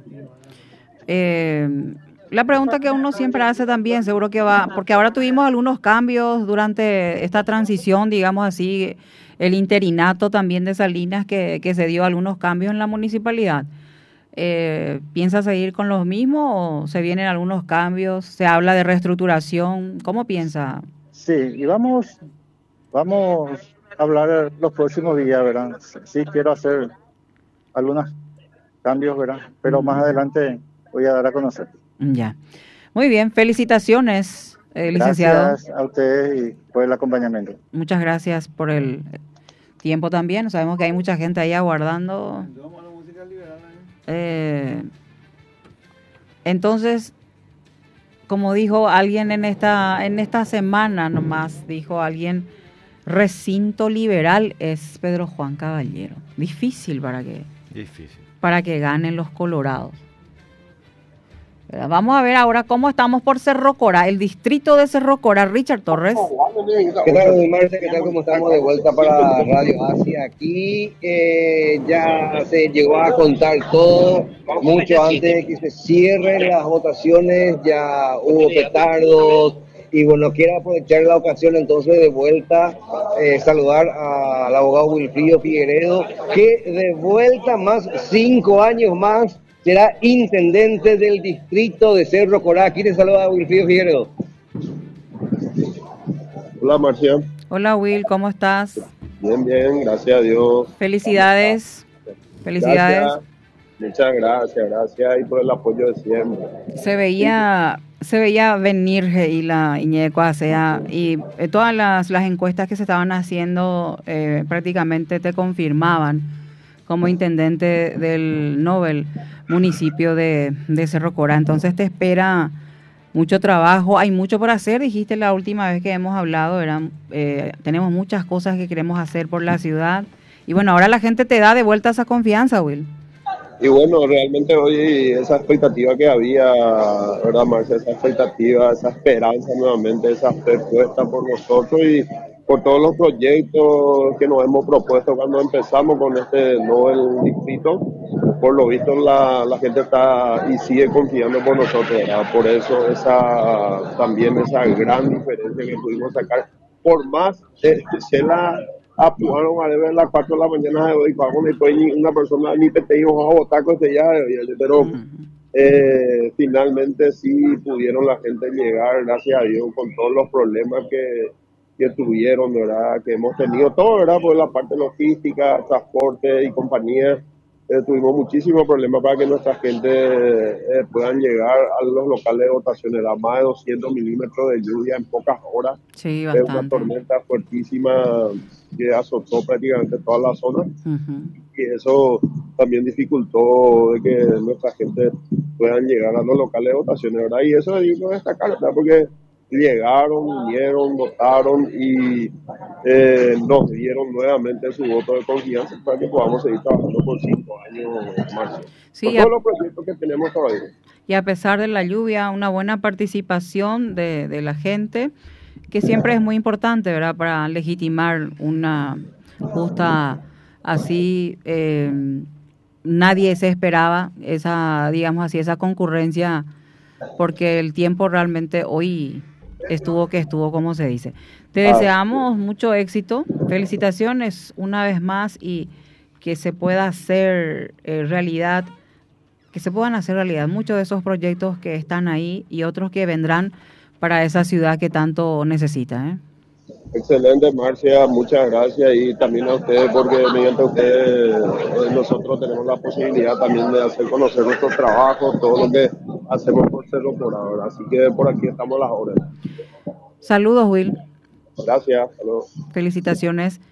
Speaker 1: La pregunta que uno siempre hace también, seguro que va, porque ahora tuvimos algunos cambios durante esta transición, digamos así, el interinato también de Salinas que se dio algunos cambios en la municipalidad. ¿Piensa seguir con los mismos o se vienen algunos cambios? ¿Se habla de reestructuración? ¿Cómo piensa?
Speaker 5: Sí, y vamos a hablar los próximos días, ¿verdad? Sí, quiero hacer algunos cambios, ¿verdad? Pero más adelante voy a dar a conocer.
Speaker 1: Ya. Muy bien, felicitaciones, licenciado.
Speaker 5: Gracias a ustedes y por el acompañamiento.
Speaker 1: Muchas gracias por el tiempo también. Sabemos que hay mucha gente ahí aguardando. Entonces, como dijo alguien en esta semana nomás, dijo alguien, recinto liberal es Pedro Juan Caballero. Difícil para que ganen los colorados. Vamos a ver ahora cómo estamos por Cerro Corá, el distrito de Cerro Corá. Richard Torres.
Speaker 6: ¿Qué tal, Marce? ¿Qué tal? ¿Cómo estamos? De vuelta para Radio Asia. Aquí ya se llegó a contar todo, mucho antes de que se cierren las votaciones, ya hubo petardos. Y bueno, quiero aprovechar la ocasión entonces de vuelta, saludar al abogado Wilfrido Figueredo, que de vuelta más 5 años más será intendente del distrito de Cerro Corá. ¿Quién saluda a Wilfrido Figueredo?
Speaker 7: Hola, Marcia.
Speaker 1: Hola, Will, ¿cómo estás?
Speaker 7: Bien, gracias a Dios.
Speaker 1: Felicidades.
Speaker 7: Gracias. Muchas gracias y por el apoyo de siempre.
Speaker 1: Se veía venir la Iñeco Acea y todas las encuestas que se estaban haciendo prácticamente te confirmaban como intendente del Nobel municipio de Cerro Corá. Entonces te espera mucho trabajo, hay mucho por hacer, dijiste la última vez que hemos hablado, tenemos muchas cosas que queremos hacer por la ciudad y bueno, ahora la gente te da de vuelta esa confianza, Will.
Speaker 7: Y bueno, realmente hoy esa expectativa que había, ¿verdad, Marcia? Esa expectativa, esa esperanza nuevamente, esa fe puesta por nosotros y por todos los proyectos que nos hemos propuesto cuando empezamos con este nuevo distrito. Por lo visto la gente está y sigue confiando por nosotros, ¿verdad? Por eso también esa gran diferencia que pudimos sacar, por más sea Apuaron a ver a las 4 de la mañana de hoy, cuando después una persona ni te dijo a votar con este ya, pero finalmente sí pudieron la gente llegar, gracias a Dios, con todos los problemas que tuvieron, ¿verdad? Que hemos tenido todo, ¿verdad? Por la parte logística, transporte y compañía. Tuvimos muchísimos problemas para que nuestra gente puedan llegar a los locales de votación. Era más de 200 milímetros de lluvia en pocas horas.
Speaker 1: Sí,
Speaker 7: Es
Speaker 1: bastante.
Speaker 7: una tormenta fuertísima que azotó prácticamente toda la zona. Y eso también dificultó de que nuestra gente puedan llegar a los locales de votaciones, ¿verdad? Y eso es digno de destacar, ¿verdad? Porque llegaron, vinieron, votaron y nos dieron nuevamente su voto de confianza para que podamos seguir trabajando por 5 años más.
Speaker 1: Sí,
Speaker 7: Con todos los proyectos que tenemos todavía.
Speaker 1: Y a pesar de la lluvia, una buena participación de la gente, que siempre es muy importante, ¿verdad? Para legitimar una justa así. Nadie se esperaba esa, digamos así, esa concurrencia, porque el tiempo realmente hoy estuvo como se dice. Te deseamos mucho éxito, felicitaciones una vez más y que se pueda hacer realidad, muchos de esos proyectos que están ahí y otros que vendrán para esa ciudad que tanto necesita, ¿eh?
Speaker 7: Excelente, Marcia, muchas gracias y también a ustedes porque mediante ustedes nosotros tenemos la posibilidad también de hacer conocer nuestros trabajos, todo lo que hacemos por Cerro Corá, así que por aquí estamos a las órdenes.
Speaker 1: Saludos, Will.
Speaker 7: Gracias, saludos.
Speaker 1: Felicitaciones.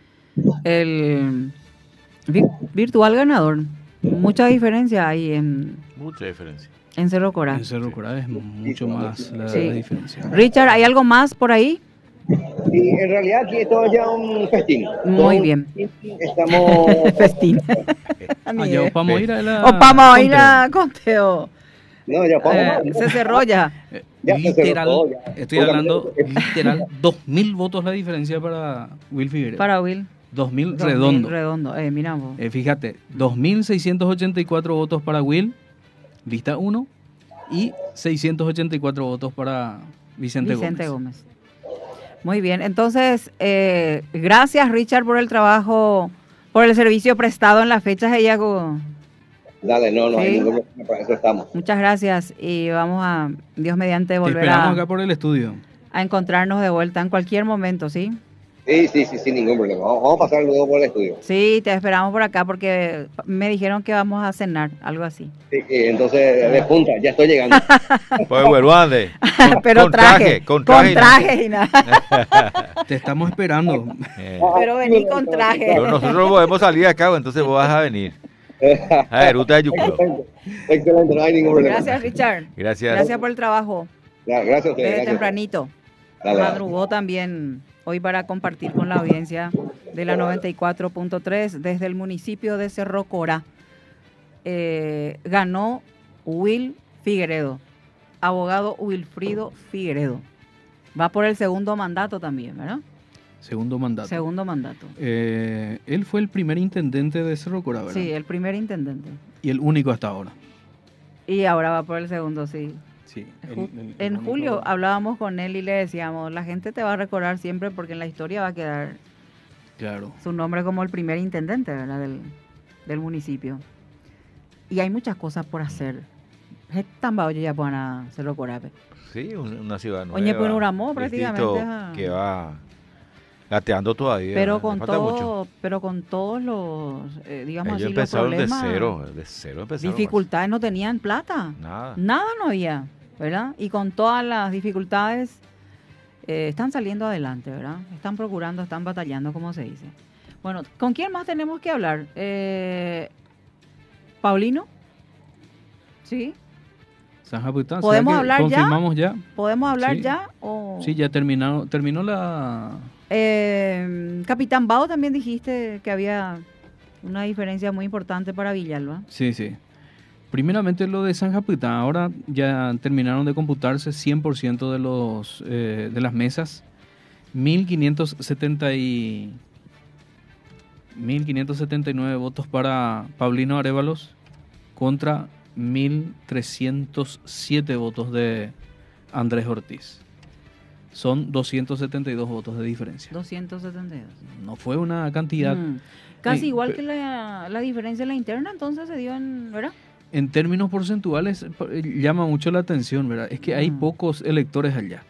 Speaker 1: El virtual ganador. Mucha diferencia hay en Cerro Corá.
Speaker 2: En Cerro Corá es mucho más la diferencia.
Speaker 1: Richard, ¿hay algo más por ahí?
Speaker 6: Y en realidad aquí esto es ya un festín.
Speaker 1: Muy bien.
Speaker 6: Estamos...
Speaker 1: festín.
Speaker 2: Ya vamos a ir a la...
Speaker 1: vamos a ir a conteo.
Speaker 6: No, ya vamos.
Speaker 1: Se cerró ya.
Speaker 2: Literal, estoy hablando literal 2.000 votos la diferencia para Will Figueredo.
Speaker 1: Para Will.
Speaker 2: 2.000 redondo.
Speaker 1: Redondo, mira vos.
Speaker 2: Fíjate, 2.684 votos para Will, lista 1, y 684 votos para Vicente Gómez.
Speaker 1: Muy bien, entonces, gracias Richard por el trabajo, por el servicio prestado en las fechas de Iago.
Speaker 6: Dale, no hay ningún problema, para eso estamos.
Speaker 1: Muchas gracias y vamos a, Dios mediante, volver
Speaker 2: Te esperamos acá por el estudio.
Speaker 1: A encontrarnos de vuelta en cualquier momento, ¿sí?
Speaker 6: Sí, sin ningún problema. Vamos a pasar luego por el estudio.
Speaker 1: Sí, te esperamos por acá porque me dijeron que vamos a cenar, algo así.
Speaker 6: Sí, entonces, de punta, ya estoy llegando.
Speaker 3: Pues bueno, ande.
Speaker 1: Pero con traje y nada.
Speaker 2: Te estamos esperando.
Speaker 1: Pero vení con traje.
Speaker 3: Pero nosotros podemos salir acá, entonces vos vas a venir. A ver, Ruta de Yuclo.
Speaker 6: Excelente, no hay ningún problema.
Speaker 1: Gracias, Richard.
Speaker 3: Gracias
Speaker 1: por el trabajo.
Speaker 6: Gracias a ustedes.
Speaker 1: Desde tempranito. Madrugó también hoy para compartir con la audiencia de la 94.3 desde el municipio de Cerro Corá. Ganó Will Figueredo, abogado Wilfrido Figueredo. Va por el segundo mandato también, ¿verdad?
Speaker 2: Segundo mandato. Él fue el primer intendente de Cerro Corá, ¿verdad?
Speaker 1: Sí, el primer intendente.
Speaker 2: Y el único hasta ahora.
Speaker 1: Y ahora va por el segundo, sí.
Speaker 2: Sí,
Speaker 1: en julio hablábamos con él y le decíamos, la gente te va a recordar siempre porque en la historia va a quedar su nombre como el primer intendente, ¿verdad? del municipio. Y hay muchas cosas por hacer. Es tan bajo ya puedan Cerro Corá.
Speaker 3: Sí, una ciudad nueva.
Speaker 1: Oye, pues Uramó prácticamente.
Speaker 3: Que va gateando todavía.
Speaker 1: Pero con todos los, digamos
Speaker 3: ellos
Speaker 1: así, los problemas.
Speaker 3: De cero empezaron.
Speaker 1: Dificultades, no tenían plata. Nada no había, ¿verdad? Y con todas las dificultades están saliendo adelante, ¿verdad? Están procurando, están batallando, como se dice. Bueno, ¿con quién más tenemos que hablar? ¿Paulino? ¿Sí? ¿Podemos hablar
Speaker 2: confirmamos ya?
Speaker 1: ¿Podemos hablar ya? ¿O?
Speaker 2: Sí, ya terminó la...
Speaker 1: Capitán Bao también dijiste que había una diferencia muy importante para Villalba.
Speaker 2: Sí. Primeramente lo de San Japitán, ahora ya terminaron de computarse 100% de las mesas. 1.579 votos para Paulino Arévalos contra 1.307 votos de Andrés Ortiz. son 272 votos de diferencia.
Speaker 1: 272.
Speaker 2: No fue una cantidad...
Speaker 1: Casi igual que la diferencia en la interna, entonces se dio en, ¿verdad?
Speaker 2: En términos porcentuales llama mucho la atención, ¿verdad? Es que hay pocos electores allá.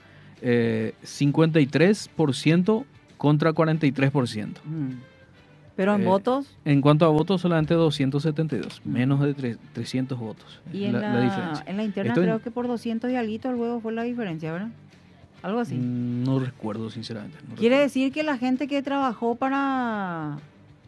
Speaker 2: 53% contra 43%.
Speaker 1: Pero en votos...
Speaker 2: En cuanto a votos, solamente 272, menos de 300 votos.
Speaker 1: Y en la diferencia. En la interna creo que por 200 y algo luego fue la diferencia, ¿verdad? Algo así.
Speaker 2: No recuerdo, sinceramente.
Speaker 1: Quiere decir que la gente que trabajó para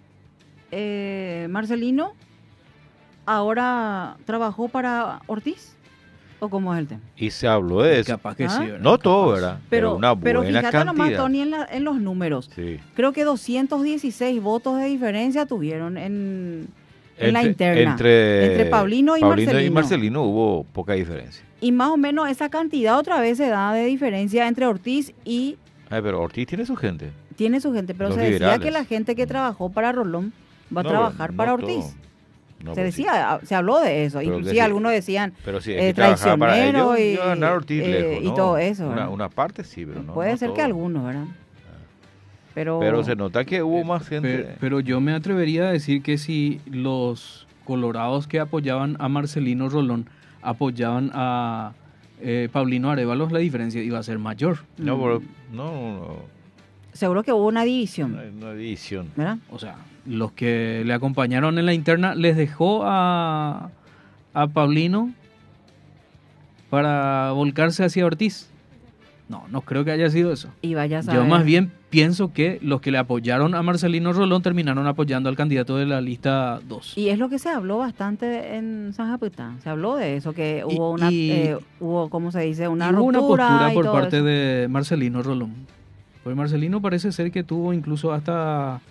Speaker 1: Marcelino ahora trabajó para Ortiz. ¿O cómo es el tema?
Speaker 3: Y se habló de eso.
Speaker 2: Capaz que sí, ¿verdad?
Speaker 3: No todo, ¿verdad?
Speaker 1: Pero
Speaker 3: una buena
Speaker 1: fíjate
Speaker 3: cantidad.
Speaker 1: nomás, Tony, en los números.
Speaker 3: Sí.
Speaker 1: Creo que 216 votos de diferencia tuvieron en la interna. Entre Paulino y Marcelino.
Speaker 3: Y Marcelino hubo poca diferencia.
Speaker 1: Y más o menos esa cantidad otra vez se da de diferencia entre Ortiz y...
Speaker 3: pero Ortiz tiene su gente.
Speaker 1: Tiene su gente, pero
Speaker 3: Los
Speaker 1: se decía
Speaker 3: liberales.
Speaker 1: que la gente que trabajó para Rolón va a trabajar para Ortiz.
Speaker 3: No,
Speaker 1: se decía, sí. Se habló de eso,
Speaker 3: Pero
Speaker 1: inclusive algunos decían
Speaker 3: pero sí, es que
Speaker 1: traicionero
Speaker 3: y ganar Ortiz lejos,
Speaker 1: y
Speaker 3: ¿no?
Speaker 1: todo eso.
Speaker 3: Una parte sí, pero no.
Speaker 1: Puede
Speaker 3: no
Speaker 1: ser
Speaker 3: todo.
Speaker 1: que algunos, ¿verdad?
Speaker 3: Pero se nota que hubo más gente.
Speaker 2: Pero yo me atrevería a decir que si los colorados que apoyaban a Marcelino Rolón apoyaban a Paulino Arévalos, la diferencia iba a ser mayor.
Speaker 3: No.
Speaker 1: Seguro que hubo una división.
Speaker 3: Una división.
Speaker 1: ¿Verdad?
Speaker 2: O sea, los que le acompañaron en la interna les dejó a Paulino para volcarse hacia Ortiz. No creo que haya sido eso.
Speaker 1: Y vaya a saber.
Speaker 2: Yo más bien pienso que los que le apoyaron a Marcelino Rolón terminaron apoyando al candidato de la lista 2.
Speaker 1: Y es lo que se habló bastante en San Japitán. Se habló de eso, que hubo hubo, ¿cómo se dice? Una ruptura.
Speaker 2: Hubo una postura por parte
Speaker 1: eso.
Speaker 2: de Marcelino Rolón. Porque Marcelino parece ser que tuvo incluso hasta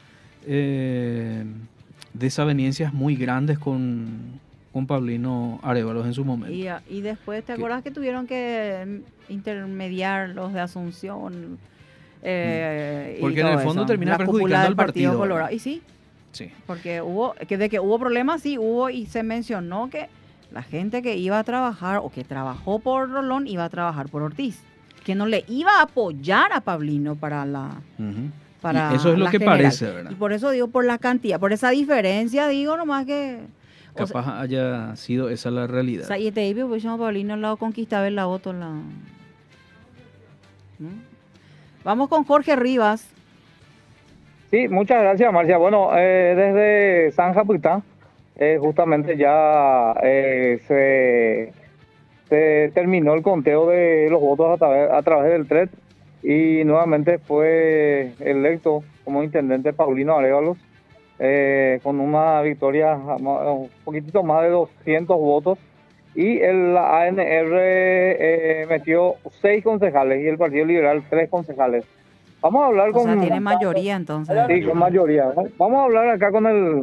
Speaker 2: desavenencias muy grandes con Paulino Arévalos en su momento.
Speaker 1: Y después, ¿te acuerdas que tuvieron que intermediar los de Asunción?
Speaker 2: Porque en el fondo termina perjudicando al partido
Speaker 1: Colorado. Y sí, porque hubo problemas, sí hubo, y se mencionó que la gente que iba a trabajar o que trabajó por Rolón iba a trabajar por Ortiz, que no le iba a apoyar a Paulino para la... Para
Speaker 2: y eso es lo que
Speaker 1: general.
Speaker 2: parece, ¿verdad?
Speaker 1: Y por eso digo, por la cantidad, por esa diferencia, digo nomás que...
Speaker 2: Capaz haya sido esa la realidad.
Speaker 1: O sea, y este ahí, pues, Paulino al lado conquistaba el voto. ¿No? Vamos con Jorge Rivas.
Speaker 8: Sí, muchas gracias, Marcia. Bueno, desde San Japitán, justamente ya se terminó el conteo de los votos a través del TRED y nuevamente fue electo como intendente Paulino Arévalos con una victoria un poquitito más de 200 votos. Y el ANR metió 6 concejales y el Partido Liberal 3 concejales. Vamos a hablar
Speaker 1: o sea, tiene mayoría entonces.
Speaker 8: Sí, con mayoría. Vamos a hablar acá con el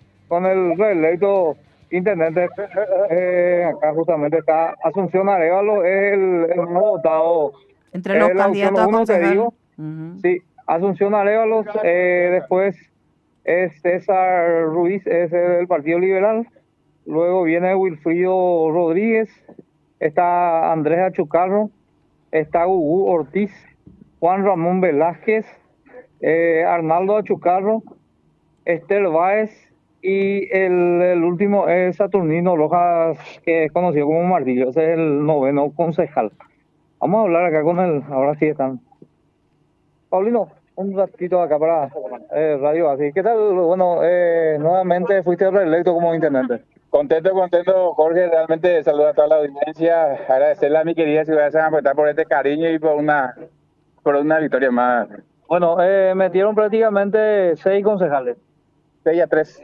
Speaker 8: reelecto intendente. Acá justamente está Asunción Arévalo, es el nuevo votado.
Speaker 1: Entre los candidatos a concejal.
Speaker 8: Sí, Asunción Arévalos, después es César Ruiz, es del Partido Liberal. Luego viene Wilfrido Rodríguez, está Andrés Achucarro, está Gugu Ortiz, Juan Ramón Velázquez, Arnaldo Achucarro, Esther Báez y el último es Saturnino Rojas, que es conocido como Martillo, ese es el 9º concejal. Vamos a hablar acá con él, ahora sí están. Paulino, un ratito acá para Radio Así. ¿Qué tal? Bueno, nuevamente fuiste reelecto como intendente.
Speaker 9: Contento, Jorge. Realmente saludo a toda la audiencia. Agradecerle a mi querida ciudad de San Japitán por este cariño y por una victoria más.
Speaker 8: Bueno, metieron prácticamente 6 concejales.
Speaker 9: 6 a 3.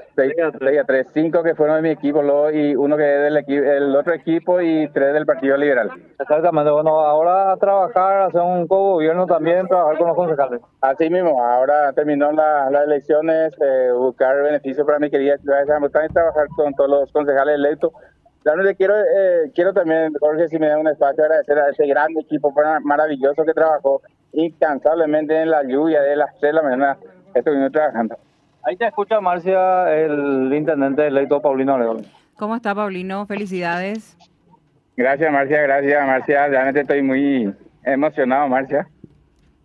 Speaker 9: 5 que fueron de mi equipo y uno que es el otro equipo y 3 del Partido Liberal.
Speaker 8: Exactamente. Bueno, ahora a trabajar, hacer un co-gobierno también, trabajar con los concejales.
Speaker 9: Así mismo, ahora terminó las elecciones, buscar beneficios para mi querida ciudad de San Japitán y trabajar con todos los concejales electos. Realmente quiero también, Jorge, si me da un espacio, agradecer a ese gran equipo maravilloso que trabajó incansablemente en la lluvia de las 3 de la mañana. Estuvimos trabajando.
Speaker 8: Ahí te escucha Marcia, el intendente electo Paulino Arévalos.
Speaker 1: ¿Cómo está, Paulino? Felicidades.
Speaker 9: Gracias, Marcia. Realmente estoy muy emocionado, Marcia.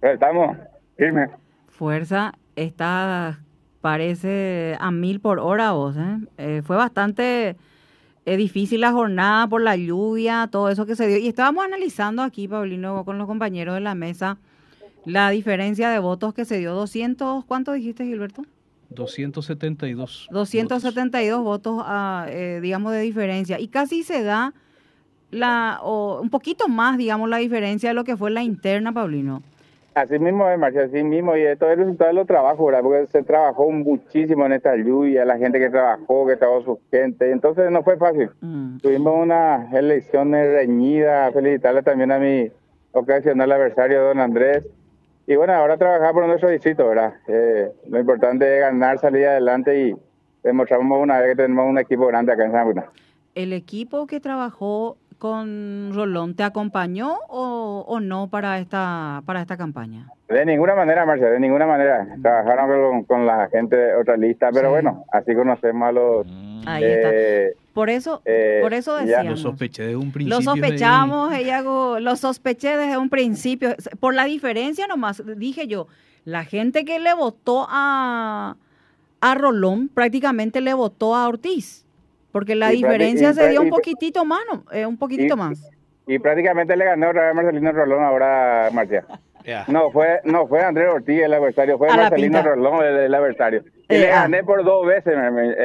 Speaker 9: Estamos firmes.
Speaker 1: Fuerza, está, parece a 1000 por hora vos, ¿eh? Fue bastante difícil la jornada por la lluvia, todo eso que se dio. Y estábamos analizando aquí, Paulino, con los compañeros de la mesa, la diferencia de votos que se dio. 200, ¿cuánto dijiste, Gilberto?
Speaker 2: 272.
Speaker 1: 272 votos, digamos, de diferencia. Y casi se da un poquito más, digamos, la diferencia de lo que fue la interna, Paulino.
Speaker 9: Así mismo, Marcia, así mismo, y esto es el resultado de los trabajos, ¿verdad? Porque se trabajó muchísimo en esta lluvia, la gente que trabajó su gente, entonces no fue fácil. Tuvimos una elección reñida, felicitarle también a mi ocasional adversario, don Andrés, y bueno, ahora trabajar por nuestro distrito, ¿verdad? Lo importante es ganar, salir adelante y demostramos una vez que tenemos un equipo grande acá en San Juan.
Speaker 1: ¿El equipo que trabajó con Rolón te acompañó o no para esta campaña?
Speaker 9: De ninguna manera, Marcia, de ninguna manera. Trabajaron con la gente de otra lista, pero sí. Bueno, así conocemos a los...
Speaker 1: Ahí está. Por eso decíamos.
Speaker 2: Lo sospeché desde un principio.
Speaker 1: Lo sospechamos, lo sospeché desde un principio. Por la diferencia nomás, dije yo, la gente que le votó a Rolón prácticamente le votó a Ortiz. Porque la diferencia se dio un poquitito más, un poquitito más.
Speaker 9: Y prácticamente le ganó otra vez Marcelino Rolón ahora, Marcia. Yeah. No fue Andrés Ortiz el adversario, fue Marcelino Rolón el adversario. Y le gané por 2 veces.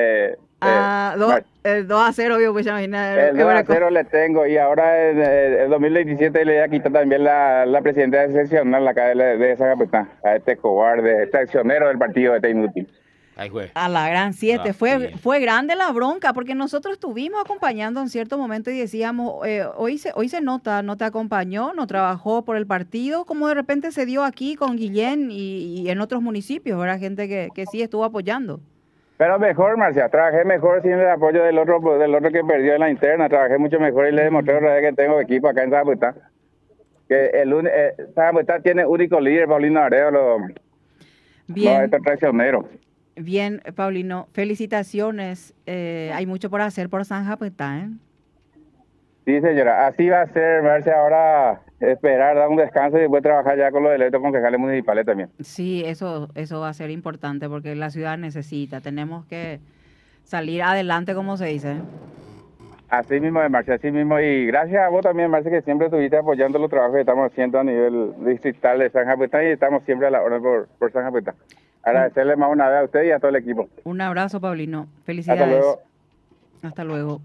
Speaker 1: 2-0, obvio, pues imagina.
Speaker 9: El 2-0 le tengo, y ahora en el 2027 le voy a quitar también la presidenta seccional acá de esa capital, a este cobarde, traicionero del partido, este inútil.
Speaker 1: A la gran 7, fue grande la bronca, porque nosotros estuvimos acompañando en cierto momento y decíamos, hoy se nota, no te acompañó, no trabajó por el partido, como de repente se dio aquí con Guillén y en otros municipios, ¿verdad? Gente que sí estuvo apoyando.
Speaker 9: Pero mejor, Marcia, trabajé mejor sin el apoyo del otro que perdió en la interna, trabajé mucho mejor y le demostré otra vez que tengo equipo acá en Zaputa. Que Zaputa tiene único líder, Paulino Arevalo.
Speaker 1: Bien.
Speaker 9: No, este traicionero.
Speaker 1: Bien, Paulino, felicitaciones. Hay mucho por hacer por San Japuetá, ¿eh?
Speaker 9: Sí, señora. Así va a ser, Marcia. Ahora esperar, dar un descanso y después trabajar ya con los electos concejales municipales también.
Speaker 1: Sí, eso va a ser importante porque la ciudad necesita. Tenemos que salir adelante, como se dice.
Speaker 9: Así mismo, Marcia, así mismo. Y gracias a vos también, Marcia, que siempre estuviste apoyando los trabajos que estamos haciendo a nivel distrital de San Japuetá y estamos siempre a la orden por San Japuetá. Agradecerle más una vez a usted y a todo el equipo.
Speaker 1: Un abrazo, Paulino. Felicidades.
Speaker 9: Hasta luego.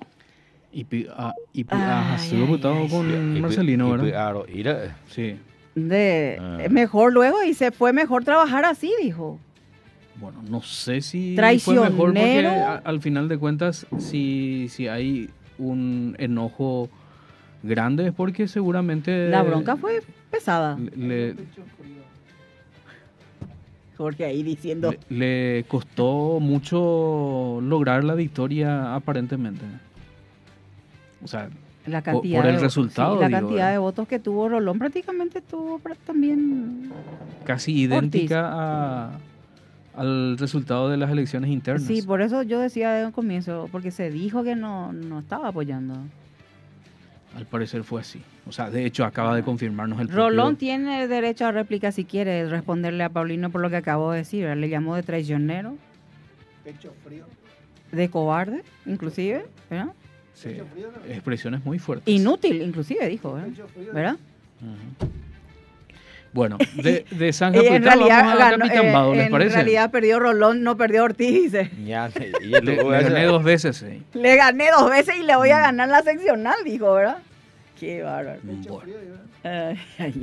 Speaker 2: Estuvo votado con Marcelino, ¿verdad? Sí.
Speaker 1: Mejor luego y se fue mejor trabajar así, dijo.
Speaker 2: Bueno, no sé si
Speaker 1: traicionero.
Speaker 2: Fue mejor porque al final de cuentas, si hay un enojo grande es porque seguramente...
Speaker 1: La bronca fue pesada. Jorge ahí diciendo...
Speaker 2: Le costó mucho lograr la victoria aparentemente. O sea,
Speaker 1: la cantidad
Speaker 2: por el resultado.
Speaker 1: Sí, la cantidad de votos que tuvo Rolón prácticamente tuvo también...
Speaker 2: Casi idéntica al resultado de las elecciones internas.
Speaker 1: Sí, por eso yo decía desde un comienzo, porque se dijo que no estaba apoyando.
Speaker 2: Al parecer fue así. O sea, de hecho acaba de confirmarnos el
Speaker 1: Rolón tiene derecho a réplica si quiere responderle a Paulino por lo que acabo de decir. Le llamó de traicionero.
Speaker 4: Pecho frío.
Speaker 1: De cobarde, inclusive, ¿verdad?
Speaker 2: Sí, expresiones muy fuertes.
Speaker 1: Inútil, inclusive, dijo, ¿verdad?
Speaker 2: Uh-huh. Bueno, de San Japuetá vamos a Capitán Vado, ¿les parece?
Speaker 1: En realidad perdió Rolón, no perdió Ortiz, dice.
Speaker 2: Le gané 2 veces. Sí.
Speaker 1: Le gané 2 veces y le voy a ganar la seccional, dijo, ¿verdad? Qué bárbaro.
Speaker 2: Bueno.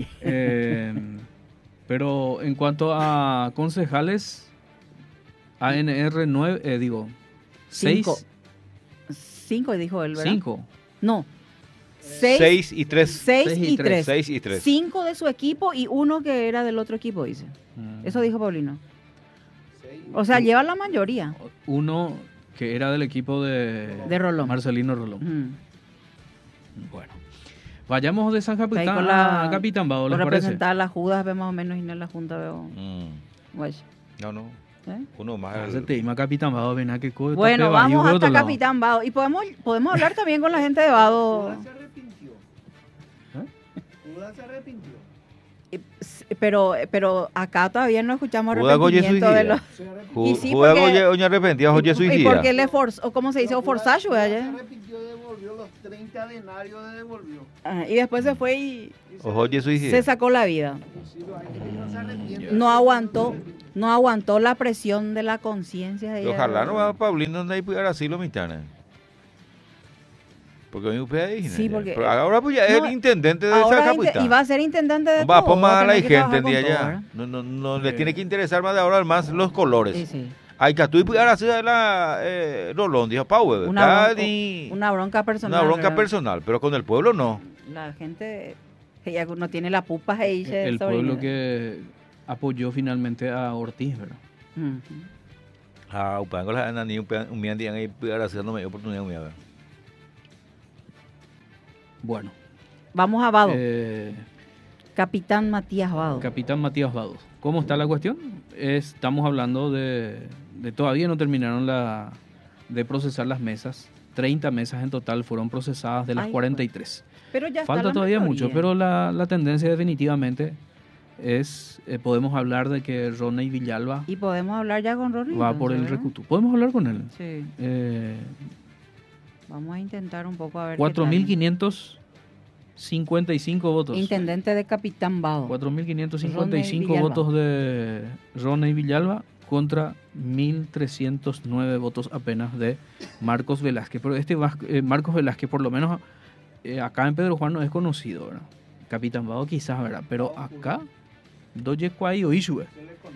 Speaker 2: Pero en cuanto a concejales, ANR 9, 6.
Speaker 1: 5 dijo él, ¿verdad?
Speaker 2: 5.
Speaker 1: No.
Speaker 3: 6 y 3.
Speaker 1: 6 y 3.
Speaker 3: 6 y 3.
Speaker 1: 5 de su equipo y 1 que era del otro equipo, dice. Eso dijo Paulino. O sea, lleva la mayoría.
Speaker 2: 1 que era del equipo de
Speaker 1: Rolón.
Speaker 2: Marcelino Rolón. Bueno. Vayamos de San Japuetá a Capitán Vado, ¿les parece?
Speaker 1: Representar las Judas, ve más o menos, y en la Junta veo.
Speaker 3: No. Uno más.
Speaker 2: Capitán Vado, ven a que
Speaker 1: bueno, vamos hasta Capitán Vado. Y podemos hablar también con la gente de Vado.
Speaker 4: Judas se arrepintió.
Speaker 1: Pero acá todavía no escuchamos
Speaker 3: Juega Goye
Speaker 1: arrepentimiento de los... Y sí,
Speaker 3: Juega
Speaker 1: porque-
Speaker 3: Goye arrepentía Goye
Speaker 1: ¿Y
Speaker 3: suicida.
Speaker 1: por qué le forzó, cómo se dice, o forzacho,
Speaker 4: Se
Speaker 1: ayer?
Speaker 4: arrepintió, devolvió los 30 denarios, devolvió.
Speaker 1: Y después se fue y
Speaker 3: Goye suicida.
Speaker 1: se sacó la vida.
Speaker 4: Inclusive hay gente que no se arrepiente.
Speaker 1: No aguantó la presión de la conciencia. de ella.
Speaker 3: Ojalá no va Paulino donde hay pudiera así lo mitad. Porque hoy usted ahí.
Speaker 1: Sí, porque-
Speaker 3: Pero ahora pues ya es
Speaker 1: No,
Speaker 3: el intendente de
Speaker 1: Ahora
Speaker 3: esa capital.
Speaker 1: y va a ser intendente de
Speaker 3: Va a
Speaker 1: todo.
Speaker 3: poner
Speaker 1: va
Speaker 3: a la
Speaker 1: tener que
Speaker 3: gente
Speaker 1: trabajar
Speaker 3: de
Speaker 1: con todo,
Speaker 3: allá.
Speaker 1: ¿verdad?
Speaker 3: No le tiene que interesar más de ahora más los colores.
Speaker 1: Sí, sí.
Speaker 3: Hay que tú y pudiera hacer la Rolón, dijo Pau,
Speaker 1: Una bronca personal.
Speaker 3: una bronca
Speaker 1: ¿verdad?
Speaker 3: personal, pero con el pueblo no.
Speaker 1: La gente ella no tiene la pupa ahí.
Speaker 2: El pueblo que apoyó finalmente a Ortiz, ¿verdad?
Speaker 3: Upango la nani un día ahí pudiera hacer no me dio oportunidad de ver.
Speaker 2: Bueno.
Speaker 1: Vamos a Vado. Capitán Matías Vado.
Speaker 2: Capitán Matías Vado. ¿Cómo está la cuestión? Estamos hablando de todavía no terminaron de procesar las mesas. 30 mesas en total fueron procesadas de las 43.
Speaker 1: Pero ya
Speaker 2: falta todavía mucho, pero la tendencia definitivamente es, podemos hablar de que Ronnie Villalba...
Speaker 1: Y podemos hablar ya con Ronnie.
Speaker 2: Va por el Recutú. ¿Podemos hablar con él?
Speaker 1: Sí. Vamos a intentar un poco a ver
Speaker 2: 4.555 votos.
Speaker 1: Intendente de Capitán Vado.
Speaker 2: 4.555 votos de Ronnie Villalba contra 1.309 votos apenas de Marcos Velázquez. Pero Marcos Velázquez, por lo menos acá en Pedro Juan no es conocido, ¿verdad? Capitán Vado quizás, ¿verdad? Pero acá, Doye Cuay o Ishue.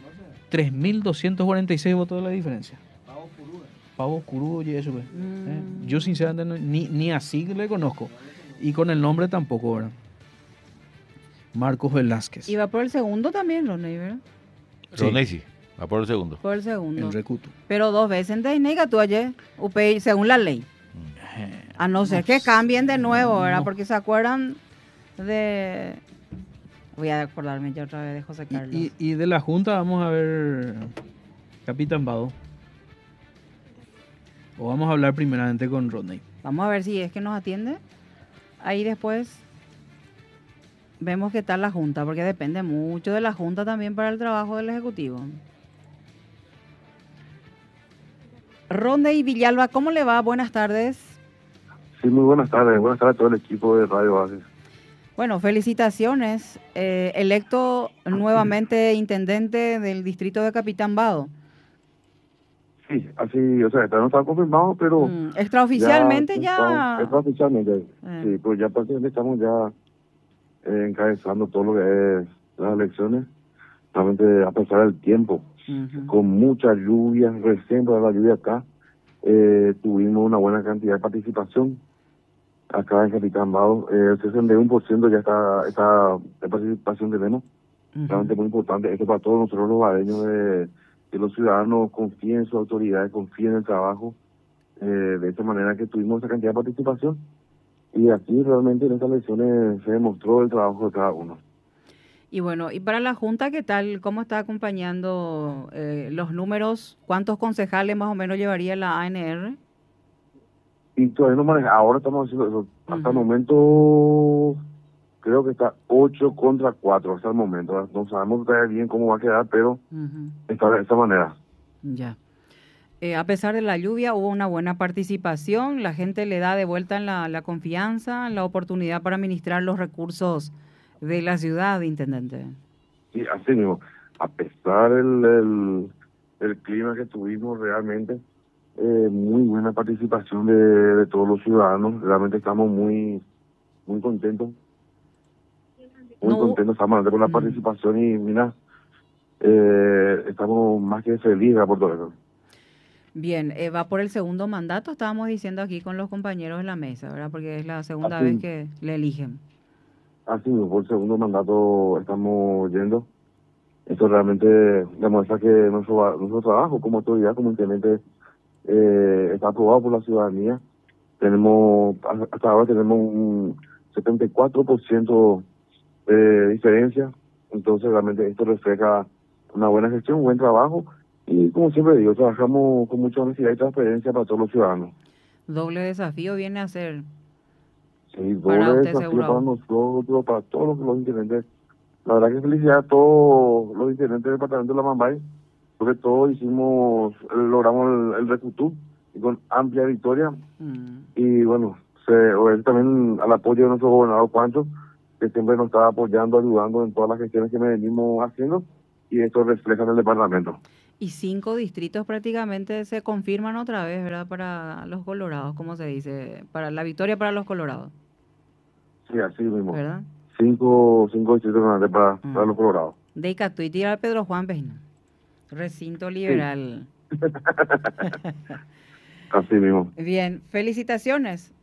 Speaker 2: 3.246 votos de la diferencia. Pavo Curudo y eso, yo sinceramente ni así le conozco. Y con el nombre tampoco, ¿verdad? Marcos Velázquez.
Speaker 1: Y va por el segundo también, Ronnie, ¿verdad?
Speaker 3: Sí. Ronnie sí, va por el segundo.
Speaker 1: Por el segundo.
Speaker 2: El Recuto.
Speaker 1: Pero 2 veces en Disney tú ayer, según la ley. A no ser que cambien de nuevo, ¿verdad? Porque se acuerdan de... Voy a acordarme ya otra vez de José Carlos.
Speaker 2: Y de la Junta vamos a ver Capitán Vado. O vamos a hablar primeramente con Rodney.
Speaker 1: Vamos a ver si es que nos atiende. Ahí después vemos qué tal la Junta, porque depende mucho de la Junta también para el trabajo del Ejecutivo. Rodney Villalba, ¿cómo le va? Buenas tardes.
Speaker 10: Sí, muy buenas tardes. Buenas tardes a todo el equipo de Radio Oasis.
Speaker 1: Bueno, felicitaciones. Electo nuevamente intendente del distrito de Capitán Vado.
Speaker 10: Sí, así, o sea, no está confirmado, pero...
Speaker 1: extraoficialmente ya...
Speaker 10: Extraoficialmente, sí, pues ya prácticamente estamos ya encabezando todo lo que es las elecciones. Realmente, a pesar del tiempo, con mucha lluvia, recién por la lluvia acá, tuvimos una buena cantidad de participación. Acá en Capitán Vado, el 61% ya está de participación tenemos. Realmente muy importante. Esto para todos nosotros los vadeños, que los ciudadanos confíen en sus autoridades, confíen en el trabajo. De esta manera que tuvimos esa cantidad de participación. Y aquí realmente en estas elecciones se demostró el trabajo de cada uno.
Speaker 1: Y bueno, y para la Junta, ¿qué tal? ¿Cómo está acompañando los números? ¿Cuántos concejales más o menos llevaría la ANR?
Speaker 10: Y todavía no maneja. Ahora estamos haciendo eso. Hasta el momento creo que está 8 contra 4 hasta el momento. No sabemos todavía bien cómo va a quedar, pero está de esta manera.
Speaker 1: Ya. A pesar de la lluvia, hubo una buena participación. La gente le da de vuelta la confianza, la oportunidad para administrar los recursos de la ciudad, intendente.
Speaker 10: Sí, así mismo. A pesar del clima que tuvimos realmente, muy buena participación de todos los ciudadanos. Realmente estamos muy contentos. Muy contentos estamos con la participación y mira, estamos más que felices por todo eso.
Speaker 1: Bien, va por el segundo mandato, estábamos diciendo aquí con los compañeros de la mesa, ¿verdad? Porque es la segunda vez que le eligen.
Speaker 10: Así, por el segundo mandato estamos yendo. Esto realmente demuestra que nuestro trabajo como autoridad, como intendente, está aprobado por la ciudadanía. Hasta ahora tenemos un 74% de diferencia. Entonces realmente esto refleja una buena gestión, un buen trabajo. Y como siempre digo, trabajamos con mucha honestidad y transparencia para todos los ciudadanos.
Speaker 1: Doble desafío viene a ser.
Speaker 10: Sí, doble desafío para nosotros, para todos los intendentes. La verdad que felicidad a todos los diferentes departamentos de la Mambay, porque todos logramos el Recutú y con amplia victoria. Y bueno, también al apoyo de nuestro gobernador Pancho, que siempre nos está apoyando, ayudando en todas las gestiones que venimos haciendo, y esto refleja en el departamento.
Speaker 1: Y 5 distritos prácticamente se confirman otra vez, ¿verdad? Para los colorados, como se dice, para la victoria para los colorados.
Speaker 10: Sí, así mismo.
Speaker 1: ¿Verdad?
Speaker 10: 5 distritos grandes para los colorados.
Speaker 1: De Icatuiti a Pedro Juan Pejna. Recinto liberal.
Speaker 10: Sí. Así mismo.
Speaker 1: Bien, felicitaciones.